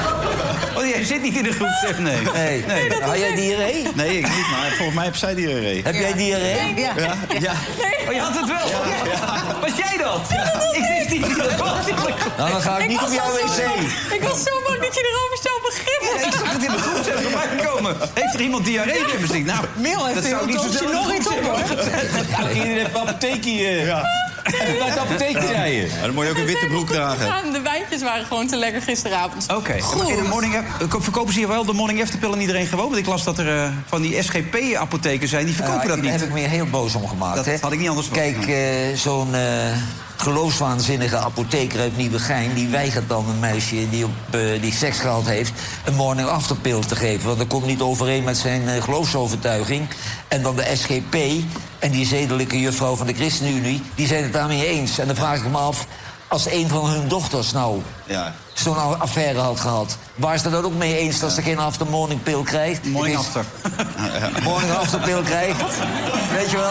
Oh, jij zit niet in de groepsapp, nee. Had jij diarree? Nee, ik niet, maar volgens mij heb zij diarree. Heb jij diarree? Ja. Oh, je had het wel? Was jij dat? Ik wist niet dat was. Nou, dan ga ik niet op jouw wc. Ik was zo bang dat je erover zou beginnen. Ik zag het in de groepsapp voorbij komen. Heeft er iemand diarree gezien? Nou, Mil heeft zou niet zo nog iets op, hoor. Iedereen heeft een apotheek hier. Even naar de apotheek rijden. Dan moet je ook een witte broek dragen. De wijntjes waren gewoon te lekker gisteravond. Oké. In de morning verkopen ze hier wel de morning after pill aan iedereen gewoon? Want ik las dat er van die SGP-apotheken zijn, die verkopen dat niet. Daar heb ik me heel boos om gemaakt. Dat had ik niet anders Kijk, zo'n geloofswaanzinnige apotheker uit Nieuwegein... die weigert dan een meisje die seks gehad heeft... een morning after pill te geven. Want dat komt niet overeen met zijn geloofsovertuiging. En dan de SGP en die zedelijke juffrouw van de ChristenUnie... die zijn het daarmee eens. En dan vraag ik me af, als een van hun dochters nou... zo'n affaire had gehad... waar ze dat ook mee eens dat ze geen after morning pill krijgt? Morning after. Morning after pill krijgt. Weet je wel?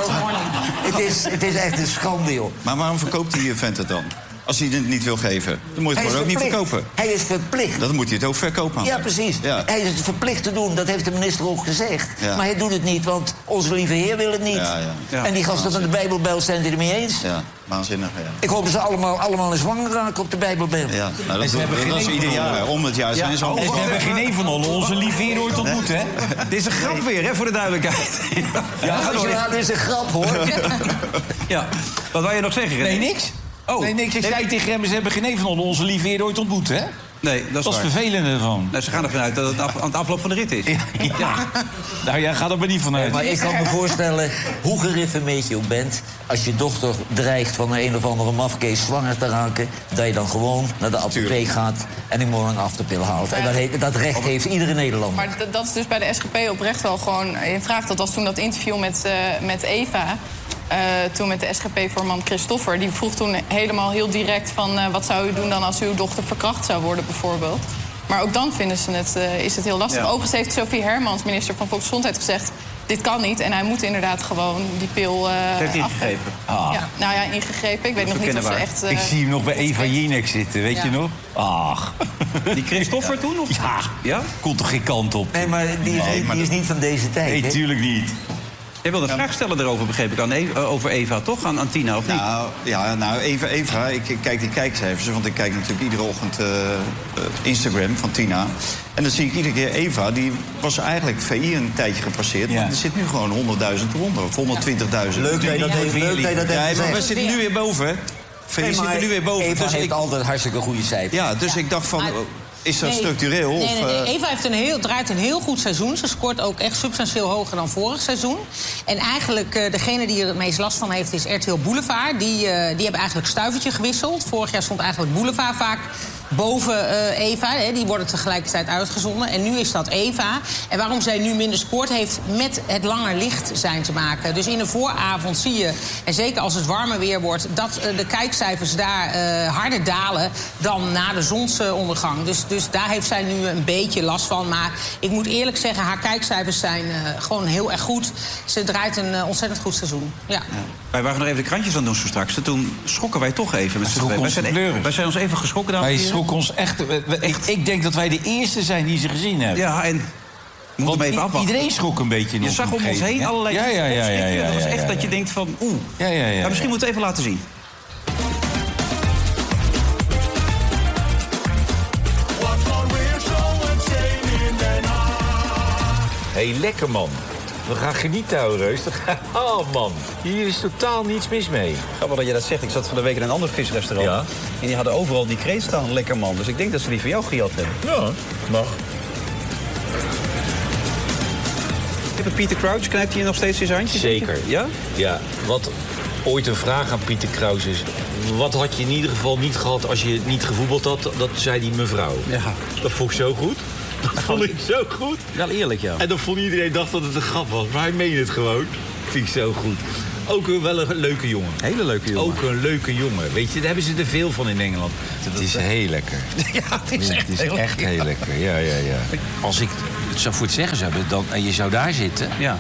Het is echt een schande, joh. Maar waarom verkoopt die vent het dan? Als hij het niet wil geven, dan moet je het gewoon ook niet verkopen. Hij is verplicht. Dan moet hij het ook verkopen. Ja, precies. Ja. Hij is het verplicht te doen, dat heeft de minister ook gezegd. Ja. Maar hij doet het niet, want onze lieve heer wil het niet. En die gasten van de Bijbelbel zijn het er mee eens. Ja, waanzinnig, Ik hoop dat ze allemaal in zwanger raken op de Bijbelbel. Ja, nou, dat is ieder jaar. Om het jaar zijn ze allemaal. En ze hebben geen een van allen onze lieve heer ooit ontmoet, hè? Dit is een grap weer, hè, voor de duidelijkheid. Dit is een grap, hoor. Ja, wat wou je nog zeggen, René? Nee, niks. Nee, niks. Ik zei tegen hem, ze hebben geen een van allen onze lieve heer ooit ontmoet, hè? Nee, dat is vervelend ervan. Nou, ze gaan ervan uit dat het aan het afloop van de rit is. Ja. Nou, jij gaat er maar niet vanuit. Maar ik kan me voorstellen, hoe gereformeerd je ook bent... als je dochter dreigt van een of andere mafkees zwanger te raken... dat je dan gewoon naar de apotheek gaat en die morning afterpill haalt. En dat recht heeft iedere Nederlander. Maar dat is dus bij de SGP oprecht wel gewoon in vraag. Dat was toen dat interview met Eva... toen met de SGP-voorman Christoffer. Die vroeg toen helemaal heel direct van... wat zou u doen dan als uw dochter verkracht zou worden, bijvoorbeeld. Maar ook dan vinden ze is het heel lastig. Ja. Overigens heeft Sophie Hermans, minister van Volksgezondheid, gezegd... dit kan niet en hij moet inderdaad gewoon die pil heeft hij ingegrepen? Ja, nou ja, ingegrepen. Ik weet nog niet of ze echt... Ik zie hem nog bij Eva Jinek zitten, weet je nog? Ach. Die Christoffer toen? Of? Ja. Komt toch geen kant op? Nee, maar die is niet van deze tijd. Nee, tuurlijk niet. Jij wilde een vraag stellen erover, begreep ik, over Eva, toch? Aan Tina, of niet? Nou, Eva, ik kijk die kijkcijfers... want ik kijk natuurlijk iedere ochtend Instagram van Tina. En dan zie ik iedere keer Eva, die was eigenlijk VI een tijdje gepasseerd... maar er zit nu gewoon 100.000 eronder, of 120.000. Leuk dat je dat even zegt. Maar we zitten nu weer boven, hè? VI zit er nu weer boven. Eva heeft altijd hartstikke goede cijfers. Ja, dus ik dacht van... Is dat structureel? Nee. Eva heeft draait een heel goed seizoen. Ze scoort ook echt substantieel hoger dan vorig seizoen. En eigenlijk degene die er het meest last van heeft is RTL Boulevard. Die hebben eigenlijk stuivertje gewisseld. Vorig jaar stond eigenlijk Boulevard vaak boven Eva. Die worden tegelijkertijd uitgezonden. En nu is dat Eva. En waarom zij nu minder scoort, heeft met het langer licht zijn te maken. Dus in de vooravond zie je, en zeker als het warmer weer wordt... dat de kijkcijfers daar harder dalen dan na de zonsondergang. Dus daar heeft zij nu een beetje last van. Maar ik moet eerlijk zeggen, haar kijkcijfers zijn gewoon heel erg goed. Ze draait een ontzettend goed seizoen. Ja. Wij waren nog even de krantjes aan het doen zo straks. Toen schrokken wij toch even. Wij zijn ons even geschrokken. Wij schrokken ons echt. Ik denk dat wij de eerste zijn die ze gezien hebben. Ja, en... Want even afwachten. Iedereen schrok een beetje. Je zag om ons heen allerlei... Ja. Dat was echt dat je denkt van... Ja. Maar misschien moeten we het even laten zien. Hé, lekker man. We gaan genieten, ouwe reus. Oh man, hier is totaal niets mis mee. Grappig dat je dat zegt. Ik zat van de week in een ander visrestaurant. Ja. En die hadden overal die kreet staan, lekker man. Dus ik denk dat ze die voor jou gejat hebben. Ja, mag. Pieter Crouch, knijpt hij nog steeds in zijn handje? Zeker. Ja? Ja, wat ooit een vraag aan Pieter Crouch is... wat had je in ieder geval niet gehad als je niet gevoetbald had? Dat zei die mevrouw. Ja. Dat vond ik zo goed. Dat vond ik zo goed. Wel eerlijk, ja. En dan vond iedereen dacht dat het een grap was. Maar hij meende het gewoon. Vind ik zo goed. Ook wel een leuke jongen. Hele leuke jongen. Ook een leuke jongen. Weet je, daar hebben ze er veel van in Engeland. Het is heel lekker. Ja, het is echt heel lekker. Ja. Als ik het zou voor het zeggen zou hebben en je zou daar zitten... Ja.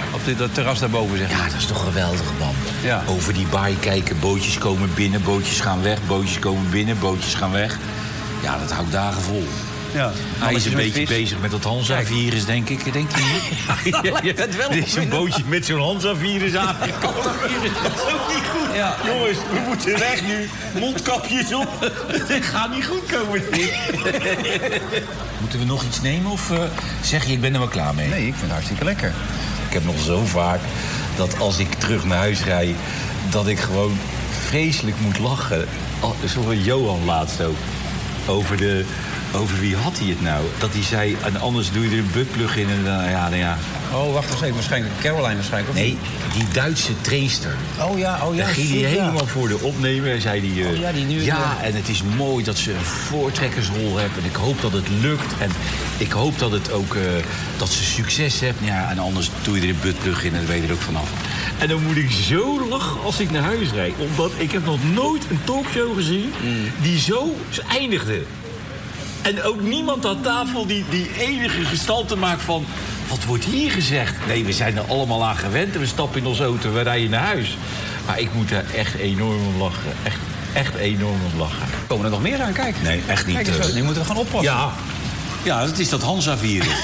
Op dat terras daarboven, zeg maar. Ja, dat is toch geweldig, man. Ja. Over die baai kijken, bootjes komen binnen, bootjes gaan weg, bootjes komen binnen, bootjes gaan weg. Ja, dat houdt dagen vol. Ja. Hij is een beetje bezig met dat Hansa-virus, denk ik. Denk je niet? Er is een bootje met zo'n Hansa-virus aangekomen. Dat is ook niet goed. Ja. Jongens, we moeten weg nu. Mondkapjes op. Dit gaat niet goed komen. Moeten we nog iets nemen of zeg je, ik ben er wel klaar mee? Nee, ik vind het hartstikke lekker. Ik heb nog zo vaak dat als ik terug naar huis rijd, dat ik gewoon vreselijk moet lachen. Zoals Johan laatst ook. Over wie had hij het nou? Dat hij zei, en anders doe je er een buttplug in en dan, ja. Oh, wacht eens even. Waarschijnlijk Caroline waarschijnlijk. Nee, die Duitse trainster. Oh ja. Daar ging hij helemaal voor de opnemer en zei hij... die nu... en het is mooi dat ze een voortrekkersrol hebben. En ik hoop dat het lukt. En ik hoop dat het ook... dat ze succes hebben. Ja, en anders doe je er een buttplug in en dan weet je er ook vanaf. En dan moet ik zo lachen als ik naar huis rijd. Omdat ik heb nog nooit een talkshow gezien die zo eindigde. En ook niemand aan tafel die enige gestalte maakt van... wat wordt hier gezegd? Nee, we zijn er allemaal aan gewend en we stappen in onze auto, we rijden naar huis. Maar ik moet er echt enorm om lachen. Echt enorm om lachen. Komen er nog meer aan, kijk. Nee, echt niet. Kijk eens, nu moeten we gaan oppassen. Ja, het is dat Hansa-virus. 100%.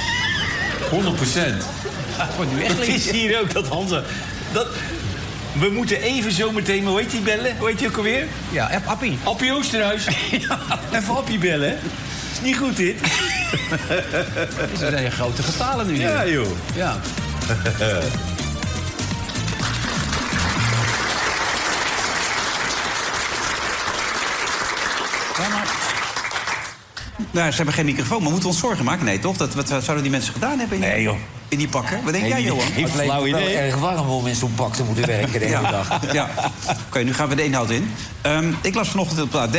Het is hier ook dat Hansa... We moeten even zo meteen, hoe heet die bellen? Hoe heet die ook alweer? Ja, Appie. Appie Oosterhuis. Ja. Even Appie bellen, hè? Is niet goed, dit. Het zijn grote getalen nu. Ja, joh. Ja. Nou, ze hebben geen microfoon, maar moeten we ons zorgen maken? Nee, toch? Wat zouden die mensen gedaan hebben? Nee, joh. In die pakken? Wat denk jij, Johan? Het lijkt me wel erg warm om in zo'n pak te moeten werken de hele dag. Ja. Oké, nu gaan we de inhoud in. Ik las vanochtend op de AD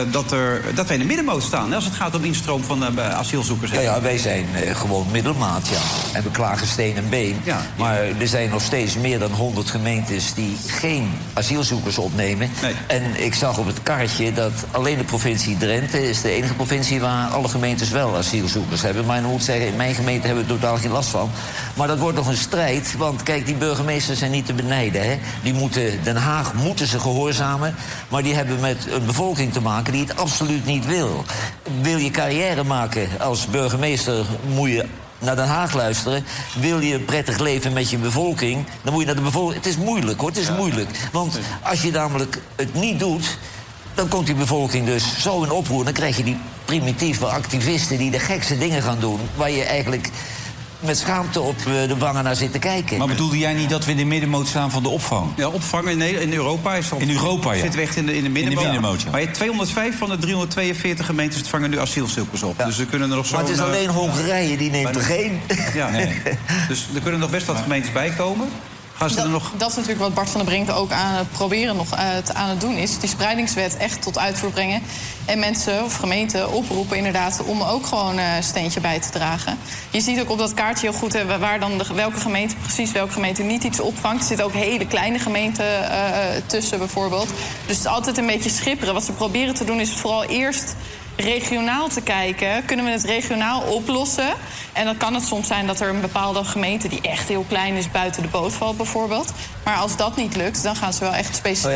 dat wij in de middenmoot staan... Hè, als het gaat om instroom van asielzoekers. Ja, wij zijn gewoon middelmaat, ja. En we klagen steen en been. Ja. Maar er zijn nog steeds meer dan 100 gemeentes... die geen asielzoekers opnemen. Nee. En ik zag op het kaartje dat alleen de provincie Drenthe... is de enige provincie waar alle gemeentes wel asielzoekers hebben. Maar ik moet zeggen, in mijn gemeente hebben we totaal geen last van. Maar dat wordt nog een strijd, want kijk, die burgemeesters zijn niet te benijden. Hè? Den Haag moeten ze gehoorzamen, maar die hebben met een bevolking te maken die het absoluut niet wil. Wil je carrière maken als burgemeester, moet je naar Den Haag luisteren. Wil je een prettig leven met je bevolking, dan moet je naar de bevolking... Het is moeilijk, hoor, het is moeilijk. Want als je namelijk het niet doet... dan komt die bevolking dus zo in oproer. Dan krijg je die primitieve activisten die de gekste dingen gaan doen... waar je eigenlijk... met schaamte op de wangen naar zitten kijken. Maar bedoelde jij niet dat we in de middenmoot staan van de opvang? Ja, opvang in Europa is al... In Europa, ja. Zit echt in de middenmoot. In de middenmoot, ja. Maar je 205 van de 342 gemeentes vangen nu asielzoekers op. Ja. Dus er kunnen er nog zo... Maar het is alleen Hongarije, die neemt er geen. Ja, nee. Dus er kunnen nog best wat gemeentes bij komen. Dat is natuurlijk wat Bart van der Brink ook aan het proberen nog aan het doen is. Die spreidingswet echt tot uitvoer brengen. En mensen of gemeenten oproepen inderdaad om ook gewoon een steentje bij te dragen. Je ziet ook op dat kaartje heel goed waar dan welke gemeente niet iets opvangt. Er zitten ook hele kleine gemeenten tussen bijvoorbeeld. Dus het is altijd een beetje schipperen. Wat ze proberen te doen is vooral eerst... regionaal te kijken, kunnen we het regionaal oplossen? En dan kan het soms zijn dat er een bepaalde gemeente... die echt heel klein is, buiten de boot valt bijvoorbeeld. Maar als dat niet lukt, dan gaan ze wel echt specifiek...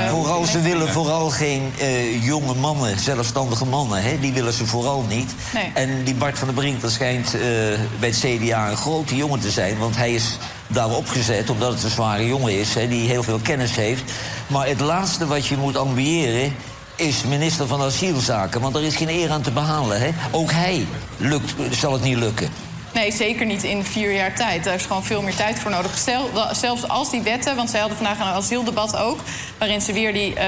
ze willen vooral geen jonge mannen, zelfstandige mannen. Hè? Die willen ze vooral niet. Nee. En die Bart van der Brink, dat schijnt bij het CDA een grote jongen te zijn... want hij is daarop gezet, omdat het een zware jongen is... Hè, die heel veel kennis heeft. Maar het laatste wat je moet ambiëren... is minister van Asielzaken, want er is geen eer aan te behalen. Hè? Ook hij zal het niet lukken. Nee, zeker niet in 4 jaar tijd. Daar is gewoon veel meer tijd voor nodig. Zelfs als die wetten, want zij hadden vandaag een asieldebat ook... waarin ze weer die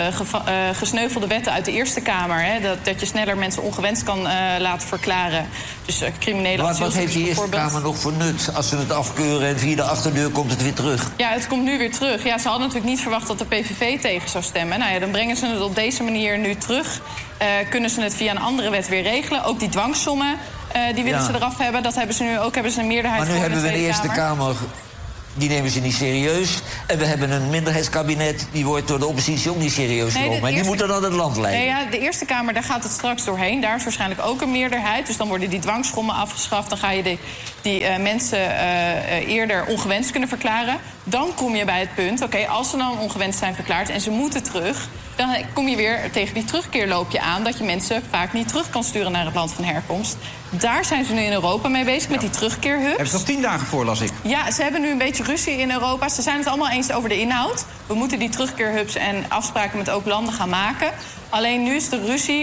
gesneuvelde wetten uit de Eerste Kamer... Hè, dat je sneller mensen ongewenst kan laten verklaren. Dus criminele asielzoekers. Wat heeft die Eerste Kamer nog voor nut als ze het afkeuren... en via de achterdeur komt het weer terug? Ja, het komt nu weer terug. Ja, ze hadden natuurlijk niet verwacht dat de PVV tegen zou stemmen. Nou ja, dan brengen ze het op deze manier nu terug. Kunnen ze het via een andere wet weer regelen. Ook die dwangsommen... die willen ze eraf hebben. Dat hebben ze nu ook een meerderheid voor in de Tweede Kamer. Maar nu hebben we een Eerste Kamer die nemen ze niet serieus. En we hebben een minderheidskabinet, die wordt door de oppositie ook niet serieus genomen. En die moeten dan het land leiden. Nee, ja, de Eerste Kamer, daar gaat het straks doorheen. Daar is waarschijnlijk ook een meerderheid. Dus dan worden die dwangschommen afgeschaft. Dan ga je die mensen eerder ongewenst kunnen verklaren. Dan kom je bij het punt, oké, als ze dan ongewenst zijn verklaard en ze moeten terug, dan kom je weer tegen die terugkeerloopje aan, dat je mensen vaak niet terug kan sturen naar het land van herkomst. Daar zijn ze nu in Europa mee bezig, met die terugkeerhubs. Hebben ze nog 10 dagen voor, las ik. Ja, ze hebben nu een beetje ruzie in Europa. Ze zijn het allemaal eens over de inhoud. We moeten die terugkeerhubs en afspraken met ook landen gaan maken. Alleen nu is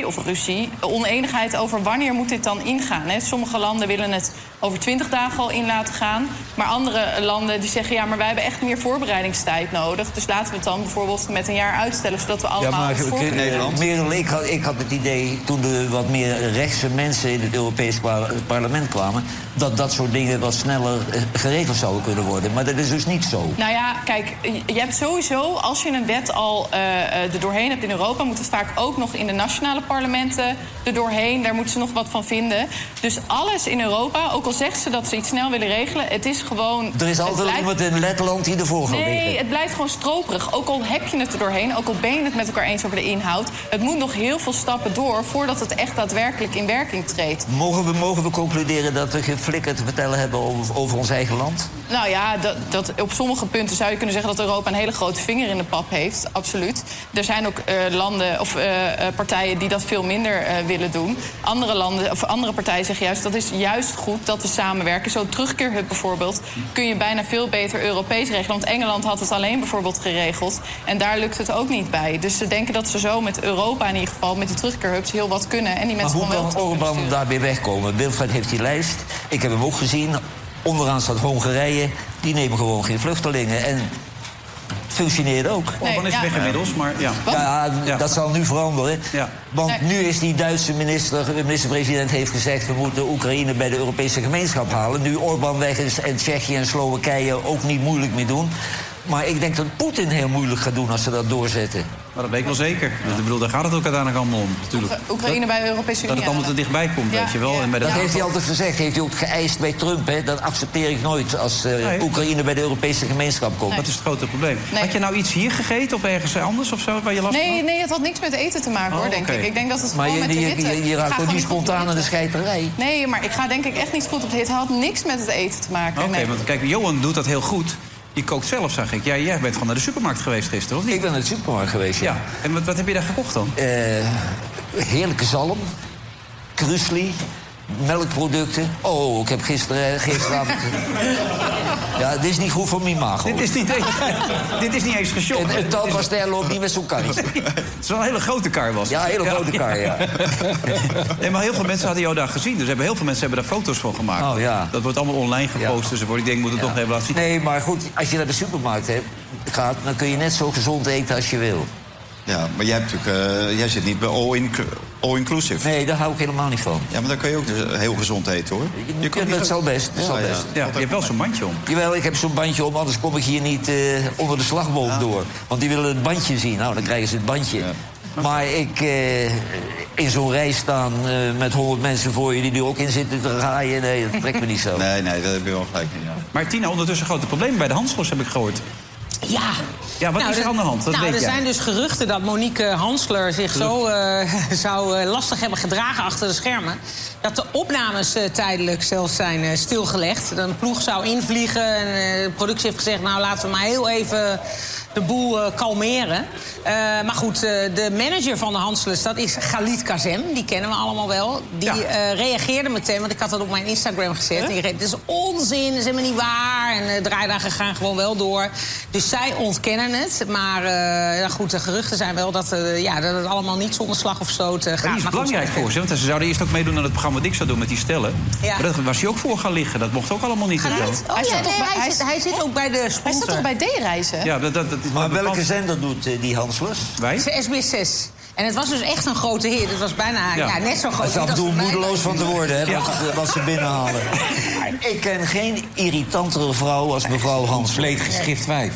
de oneenigheid over wanneer moet dit dan ingaan. Hè? Sommige landen willen het over 20 dagen al in laten gaan. Maar andere landen die zeggen, ja, maar wij hebben echt meer voorbereidingstijd nodig. Dus laten we het dan bijvoorbeeld met een jaar uitstellen, zodat we allemaal ons voorbereiden. Merel, ik had het idee, toen er wat meer rechtse mensen in het Europees parlement kwamen, dat soort dingen wat sneller geregeld zouden kunnen worden. Maar dat is dus niet zo. Nou ja, kijk, je hebt sowieso, als je een wet al er doorheen hebt in Europa, moet het vaak ook nog in de nationale parlementen er doorheen. Daar moeten ze nog wat van vinden. Dus alles in Europa, ook al zegt ze dat ze iets snel willen regelen, het is gewoon... Er is altijd iemand in Letland die ervoor gaat liggen. Nee, het blijft gewoon stroperig. Ook al heb je het er doorheen, ook al ben je het met elkaar eens over de inhoud, het moet nog heel veel stappen door voordat het echt daadwerkelijk in werking treedt. Mogen we concluderen dat we geen flikker te vertellen hebben over ons eigen land? Nou ja, dat op sommige punten zou je kunnen zeggen dat Europa een hele grote vinger in de pap heeft. Absoluut. Er zijn ook landen of partijen die dat veel minder willen doen. Andere landen of andere partijen zeggen juist dat is juist goed dat we samenwerken. Zo'n terugkeerhub bijvoorbeeld kun je bijna veel beter Europees regelen. Want Engeland had het alleen bijvoorbeeld geregeld. En daar lukt het ook niet bij. Dus ze denken dat ze zo met Europa in ieder geval, met die terugkeerhubs, heel wat kunnen. En die mensen maar hoe kan Orbán daarbij wegkomen? Wilfred heeft die lijst. Ik heb hem ook gezien. Onderaan staat Hongarije. Die nemen gewoon geen vluchtelingen. En functioneert ook. Orbán is weg inmiddels, maar ja. Ja, dat zal nu veranderen. Ja. Want nu is die Duitse minister-president heeft gezegd, we moeten Oekraïne bij de Europese gemeenschap halen. Nu Orbán weg is en Tsjechië en Slowakije ook niet moeilijk meer doen. Maar ik denk dat Poetin heel moeilijk gaat doen als ze dat doorzetten. Maar dat weet ik wel zeker. Ik bedoel, daar gaat het ook uiteindelijk allemaal om. Natuurlijk. Oekraïne bij de Europese Unie. Dat het allemaal te dichtbij komt, weet je wel. Ja. En bij dat heeft hij altijd gezegd. Heeft hij ook geëist bij Trump. Hè? Dat accepteer ik nooit als Oekraïne bij de Europese gemeenschap komt. Nee. Dat is het grote probleem. Nee. Had je nou iets hier gegeten of ergens anders of zo waar je last van had? Nee, het had niks met eten te maken, hoor, denk ik. Ik denk dat het gewoon met de hitte... Je raakt ook niet spontaan aan de scheiterij. Nee, maar ik ga denk ik echt niet goed op de hitte. Het had niks met het eten te maken. Oké, want kijk, Johan doet dat heel goed. Je kookt zelf, zag ik. Jij bent gewoon naar de supermarkt geweest gisteren, of niet? Ik ben naar de supermarkt geweest, ja. En wat heb je daar gekocht dan? Heerlijke krusli, melkproducten. Oh, ik heb gisteravond... Ja, dit is niet goed voor mijn maag. Dit is niet eens geshopt. Een tandpastel loopt niet met zo'n karretje. Het is wel een hele grote kar, was het. Ja, een hele grote kar, ja. Nee, maar heel veel mensen hadden jou daar gezien. Dus heel veel mensen hebben daar foto's van gemaakt. Oh, ja. Dat wordt allemaal online gepost. Dus ik denk, moet het toch even laten zien. Nee, maar goed, als je naar de supermarkt gaat, dan kun je net zo gezond eten als je wil. Ja, maar jij zit niet bij all-inclusive. Nee, daar hou ik helemaal niet van. Ja, maar dan kun je ook heel gezond eten, hoor. Dat zal best. Ja, je hebt wel zo'n bandje om. Jawel, ik heb zo'n bandje om, anders kom ik hier niet onder de slagboom door. Want die willen het bandje zien. Nou, dan krijgen ze het bandje. Ja. Maar ik in zo'n rij staan met 100 mensen voor je die er ook in zitten te draaien, nee, dat trekt me niet zo. Nee, dat heb je wel gelijk niet. Ja. Maar Tina, ondertussen grote problemen bij de Hanslers, heb ik gehoord. Ja, wat is er aan de hand? Er zijn dus geruchten dat Monique Hansler zich zo zou lastig hebben gedragen achter de schermen. Dat de opnames tijdelijk zelfs zijn stilgelegd. Een ploeg zou invliegen en de productie heeft gezegd, nou laten we maar heel even de boel kalmeren. Maar goed, de manager van de Hanslers, dat is Galit Kazem. Die kennen we allemaal wel. Die reageerde meteen, want ik had dat op mijn Instagram gezet. Het is onzin, dat is helemaal niet waar. En de draaidagen gaan gewoon wel door. Dus zij ontkennen het. Maar goed, de geruchten zijn wel dat het allemaal niet zonder slag of stoot gaat. Dat is belangrijk voor ze, want ze zouden eerst ook meedoen aan het programma wat ik zou doen met die stellen. Ja. Maar dat was hij ook voor gaan liggen. Dat mocht ook allemaal niet. Hij zit ook bij de sponsor. Hij zit toch bij D-reizen? Ja, maar welke zender doet die Hanslers? Wij? SBS6. En het was dus echt een grote hit. Het was bijna net zo groot. Het is af en toe moedeloos van te worden, hè, wat ze binnenhalen. Ik ken geen irritantere vrouw als mevrouw Hansler. Vleetgeschift 5.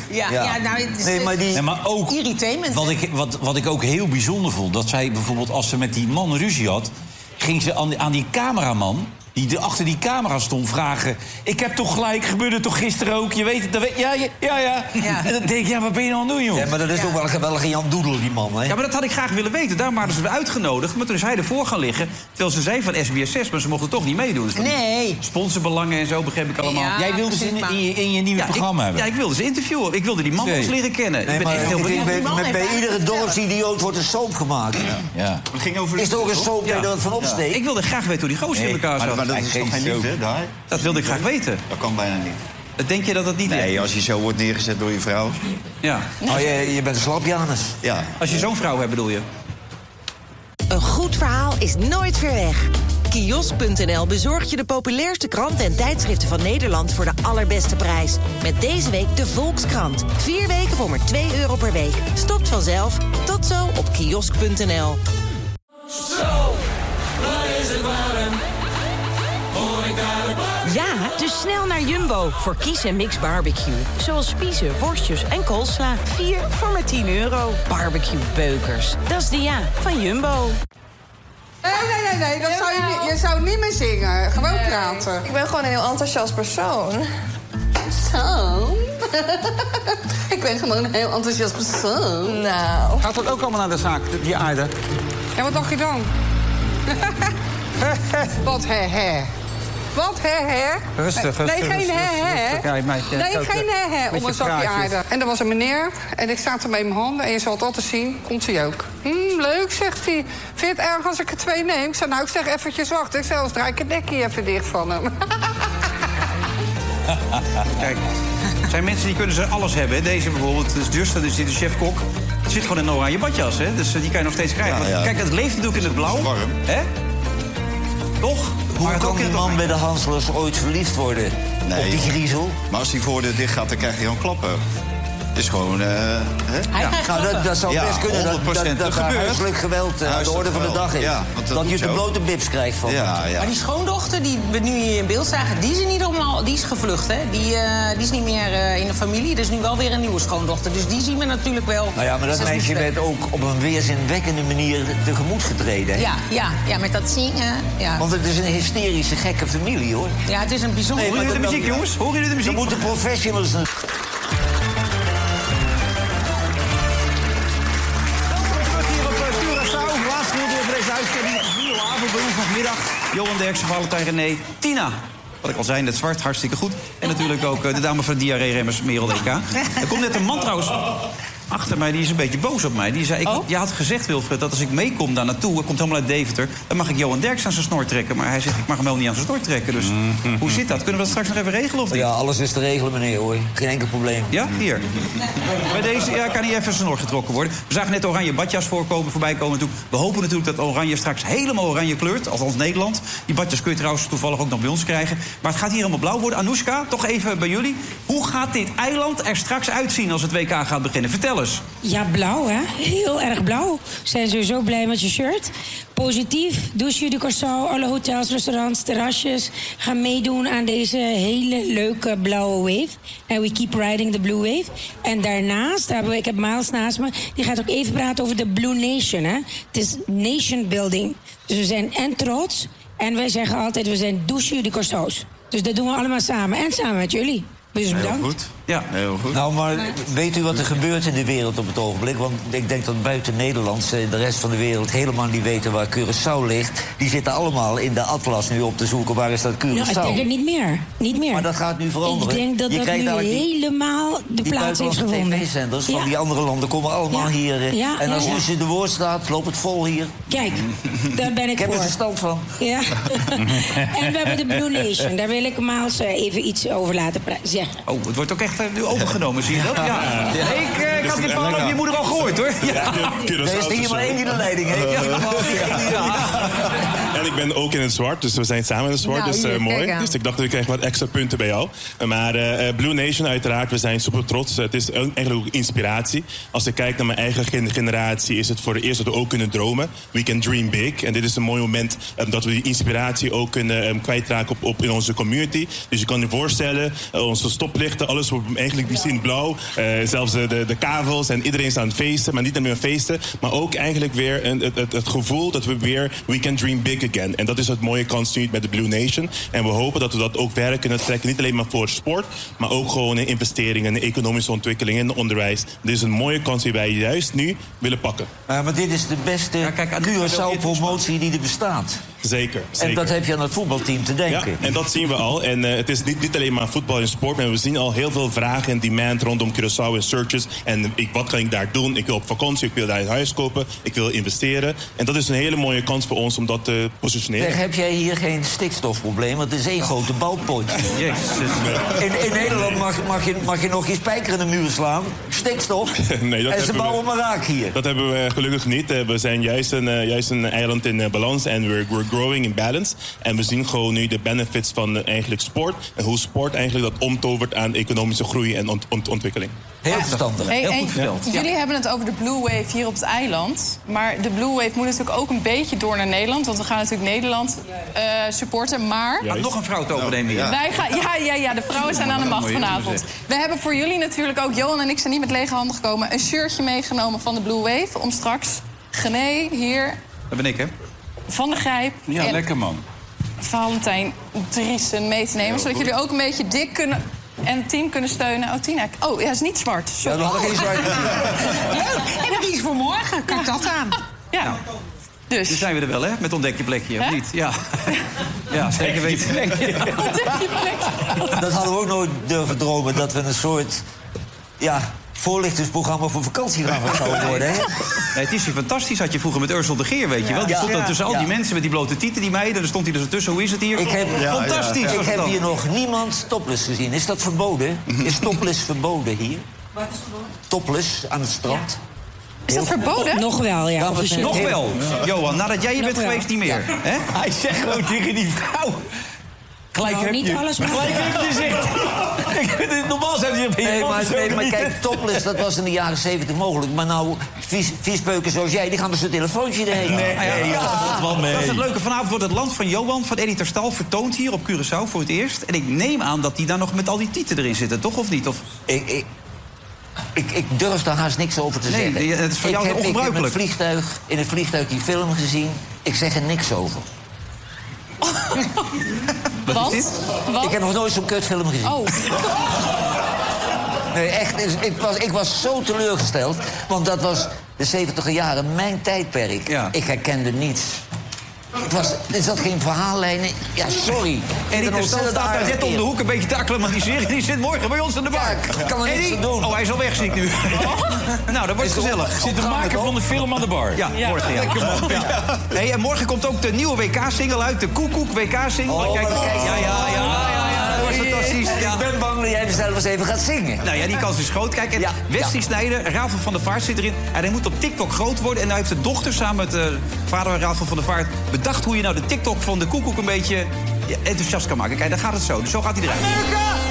Maar ook irritement. Wat ik ook heel bijzonder vond, dat zij bijvoorbeeld als ze met die man ruzie had, ging ze aan die cameraman, die achter die camera stond, vragen... Ik heb toch gelijk, gebeurde toch gisteren ook? Je weet het, dat weet... Ja. En dan denk ik, wat ben je nou aan het doen, joh? Ja, maar dat is toch wel een geweldige Jan Doedel, die man, hè? Ja, maar dat had ik graag willen weten. Daarom hadden ze me uitgenodigd. Maar toen is hij ervoor gaan liggen. Terwijl ze zei van SBS6, maar ze mochten toch niet meedoen. Dus sponsorbelangen en zo, begreep ik allemaal. Ja, jij wilde ze in je nieuwe programma hebben? Ja, ik wilde ze interviewen. Ik wilde die man eens leren kennen. Nee, bij iedere dorpsidioot wordt een soap gemaakt. Ja. Het ging over is er ook een soap dat er van opsteekt? Ik wilde graag weten hoe die gozer in elkaar zat. Maar dat is toch geen liefde, daar? Dat wilde ik graag weten. Dat kan bijna niet. Denk je dat dat niet is? Nee, als je zo wordt neergezet door je vrouw. Ja. Oh, je bent een slap, Janus. Ja. Als je zo'n vrouw hebt, bedoel je? Een goed verhaal is nooit ver weg. Kiosk.nl bezorgt je de populairste kranten en tijdschriften van Nederland voor de allerbeste prijs. Met deze week de Volkskrant. 4 weken voor maar €2 per week. Stopt vanzelf. Tot zo op kiosk.nl. Zo, wat is het warm. Hoor ik daar de Ja, dus snel naar Jumbo voor kies en mix barbecue. Zoals spiezen, worstjes en koolsla. 4 voor maar €10. Barbecue beukers. Dat is de ja van Jumbo. Nee, dat zou je zou niet meer zingen. Gewoon praten. Ik ben gewoon een heel enthousiast persoon. Zo. Ik ben gewoon een heel enthousiast persoon. Nou. Gaat dat ook allemaal naar de zaak, die aarde? Ja, wat dacht je dan? Wat hè. Wat hè? Rustig. Nee, geen hè. Nee, geen hè om een zakje aarde. En er was een meneer en ik sta er met mijn handen en je zal het altijd zien. Komt hij ook. Leuk, zegt hij. Vind je het erg als ik er 2 neem? Ik zei, nou, ik zeg eventjes wachten. Ik zei, als draai ik het nekje even dicht van hem. Kijk, er zijn mensen die kunnen ze alles hebben. Hè. Deze bijvoorbeeld, dus Justin, dus dit is chef-kok. Die zit gewoon in een oranje badjas, hè. Dus die kan je nog steeds krijgen. Ja. Kijk, het leeft natuurlijk in het blauw. Warm. Hè? Toch? Hoe kan die man bij de Hanslers ooit verliefd worden op die griezel? Maar als die voordeur dicht gaat, dan krijg je gewoon klappen. Het is gewoon... dat zou best kunnen. Dat huiselijk geweld aan de orde van de dag is. Ja, dat je de blote bips krijgt van. Maar die schoondochter die we nu hier in beeld zagen, die is er niet allemaal, die is gevlucht, hè? Die is niet meer in de familie. Er is nu wel weer een nieuwe schoondochter. Dus die zien we natuurlijk wel. Nou ja, maar dat meisje werd ook op een weerzinwekkende manier tegemoet getreden. Hè? Ja, met dat zingen. Ja. Want het is een hysterische, gekke familie, hoor. Ja, het is een bijzonder... Horen jullie de muziek, jongens? Horen jullie de muziek? Dan moeten professionals... Vanmiddag, Johan Derksen, Valentijn René, Tina. Wat ik al zei, net zwart, hartstikke goed. En natuurlijk ook de dame van de diarree-remmers, Merel DK. Er komt net een man trouwens achter mij, die is een beetje boos op mij. Die zei, je had gezegd, Wilfred, dat als ik meekom daar naartoe... hij komt helemaal uit Deventer, dan mag ik Johan Derksen aan zijn snor trekken. Maar hij zegt, ik mag hem wel niet aan zijn snor trekken. Dus hoe zit dat? Kunnen we dat straks nog even regelen? Of niet? Ja, alles is te regelen, meneer, hoor. Geen enkel probleem. Ja, hier. Bij deze kan hij even zijn snor getrokken worden. We zagen net oranje badjas voorbij komen. We hopen natuurlijk dat oranje straks helemaal oranje kleurt. Althans Nederland. Die badjas kun je trouwens toevallig ook nog bij ons krijgen. Maar het gaat hier helemaal blauw worden. Anoushka, toch even bij jullie. Hoe gaat dit eiland er straks uitzien als het WK gaat beginnen? Vertel eens. Ja, blauw, hè? Heel erg blauw. Zijn sowieso blij met je shirt. Positief. Douche de Curaçao, alle hotels, restaurants, terrasjes gaan meedoen aan deze hele leuke blauwe wave. En we keep riding the blue wave. En daarnaast, ik heb Miles naast me, die gaat ook even praten over de Blue Nation, hè? Het is nation building. Dus we zijn trots. En wij zeggen altijd, we zijn douche de Curaçao's. Dus dat doen we allemaal samen. En samen met jullie. Dus bedankt. Heel goed. Ja, heel goed. Nou, maar weet u wat er gebeurt in de wereld op het ogenblik? Want ik denk dat buiten Nederland de rest van de wereld helemaal niet weten waar Curaçao ligt. Die zitten allemaal in de atlas nu op te zoeken. Waar is dat Curaçao? Nou, ik denk het niet meer. Maar dat gaat nu veranderen. Ik denk dat dat nu helemaal de plaats heeft gevonden. Die tv-zenders van die andere landen komen allemaal hier. En als u ze de woord staat, loopt het vol hier. Kijk, daar ben ik heb voor. er verstand van. Ja. En we hebben de Blue Nation. Daar wil ik Miles even iets over laten zeggen. Oh, het wordt ook echt nu overgenomen, zie je dat? Ja. Ik had die verhaal over je moeder al gehoord, hoor. Ja. Er is hier maar één die de leiding heeft. En ik ben ook in het zwart, dus we zijn samen in het zwart. Nou, dus mooi. Dus ik dacht, ik krijg wat extra punten bij jou. Maar Blue Nation, uiteraard, we zijn super trots. Het is eigenlijk ook inspiratie. Als ik kijk naar mijn eigen generatie, is het voor het eerst dat we ook kunnen dromen. We can dream big. En dit is een mooi moment dat we die inspiratie ook kunnen kwijtraken op in onze community. Dus je kan je voorstellen, onze stoplichten, alles wordt eigenlijk misschien blauw. Zelfs de kavels en iedereen is aan het feesten. Maar niet alleen feesten, maar ook eigenlijk weer het gevoel dat we weer we can dream big again. En dat is het mooie kans nu met de Blue Nation. En we hopen dat we dat ook verder kunnen trekken. Niet alleen maar voor sport, maar ook gewoon in investeringen, in economische ontwikkeling, in onderwijs. Dit is een mooie kans die wij juist nu willen pakken. Maar dit is de beste Curaçao-promotie die er bestaat. Zeker. En dat heb je aan het voetbalteam te denken. Ja, en dat zien we al. En het is niet alleen maar voetbal en sport, maar we zien al heel veel vragen en demand rondom Curaçao en searches. En wat kan ik daar doen? Ik wil op vakantie, ik wil daar een huis kopen, ik wil investeren. En dat is een hele mooie kans voor ons om dat te positioneren. Heb jij hier geen stikstofprobleem? Want het is één grote bouwpot. In Nederland mag je nog je spijker in de muur slaan. Stikstof. Nee, dat en ze bouwen maar raak hier. Dat hebben we gelukkig niet. We zijn juist een eiland in balans en we're growing in balance. En we zien gewoon nu de benefits van eigenlijk sport. En hoe sport eigenlijk dat omtovert aan economische groei en ontwikkeling. Heel verstandig. Hey, heel goed verteld. Jullie hebben het over de Blue Wave hier op het eiland. Maar de Blue Wave moet natuurlijk ook een beetje door naar Nederland. Want we gaan natuurlijk Nederland supporten. Maar... Gaat nog een vrouw te overnemen hier. Wij gaan, ja, de vrouwen zijn aan de macht vanavond. We hebben voor jullie natuurlijk ook, Johan en ik zijn niet met lege handen gekomen... een shirtje meegenomen van de Blue Wave. Om straks Gené hier... Dat ben ik, hè? Van der Grijp. Ja, en lekker man. Valentijn Driessen mee te nemen. Zodat jullie ook een beetje dik kunnen... en het team kunnen steunen. Oh, Tina. Oh, ja, is niet zwart. Sorry. Ja, we hadden geen zwart. Leuk. En dat is voor morgen. Kijk dat aan. Ja. Dus. Nu zijn we er wel, hè? Met ontdek je plekje, of niet? Ja. Ja, zeker weten. Ontdek je plekje. Dat hadden we ook nooit durven dromen. Dat we een soort... ja, voorlichtingsprogramma voor vakantiedragers zouden worden, hè? Nee, het is hier fantastisch. Had je vroeger met Ursel de Geer, weet je wel. Die stond dan tussen al die mensen met die blote tieten, die meiden. Dan stond hij er zo tussen. Hoe is het hier? Fantastisch. Ik heb hier nog niemand topless gezien. Is dat verboden? Is topless verboden hier? Wat is verboden? Topless aan het strand. Is dat verboden? Nog wel, ja. Nog wel. Johan, nadat jij hier bent geweest, niet meer. Hè? Hij zegt gewoon tegen die vrouw... Gelijk Nou, heb niet je. alles maar. Gelijk heb je zegt. Normaal zijn die Nee, maar kijk, topless, dat was in de jaren 70 mogelijk. Maar nou, viespeuken zoals jij, die gaan met zo'n telefoontje erheen. Dat is het leuke. Vanavond wordt het land van Johan, van Eddie Terstal, vertoond hier op Curaçao voor het eerst. En ik neem aan dat die daar nog met al die tieten erin zitten, toch? Of niet? Of... Ik durf daar haast niks over te zeggen. Nee, het is voor jou ongebruikelijk. Ik heb in het vliegtuig die film gezien. Ik zeg er niks over. Wat? Ik heb nog nooit zo'n kutfilm gezien. Oh. Nee, echt. Ik was zo teleurgesteld. Want dat was de 70e jaren mijn tijdperk. Ja. Ik herkende niets. Er zat geen verhaallijn in. Ja, sorry. En die staat daar net om de hoek een beetje te acclimatiseren. Die zit morgen bij ons aan de bar. Ja, ik kan er niks aan doen. Oh, hij is al weg, zie ik nu. Nou, dat wordt gezellig. Zit de maker van de film aan de bar. Ja, morgen. Ja. Hey, en morgen komt ook de nieuwe WK-single uit. De Koekoek WK-single. Oh, kijk, dat was fantastisch. Ik ben bang dat jij zelf eens even gaat zingen. Nou ja, die kans is groot. Kijk, en Wesley Snijder, Rafael van der Vaart zit erin. En hij moet op TikTok groot worden. En hij heeft de dochter samen met vader Rafael van der Vaart bedacht hoe je nou de TikTok van de Koekoek een beetje enthousiast kan maken. Kijk, daar gaat het zo. Dus zo gaat hij eruit.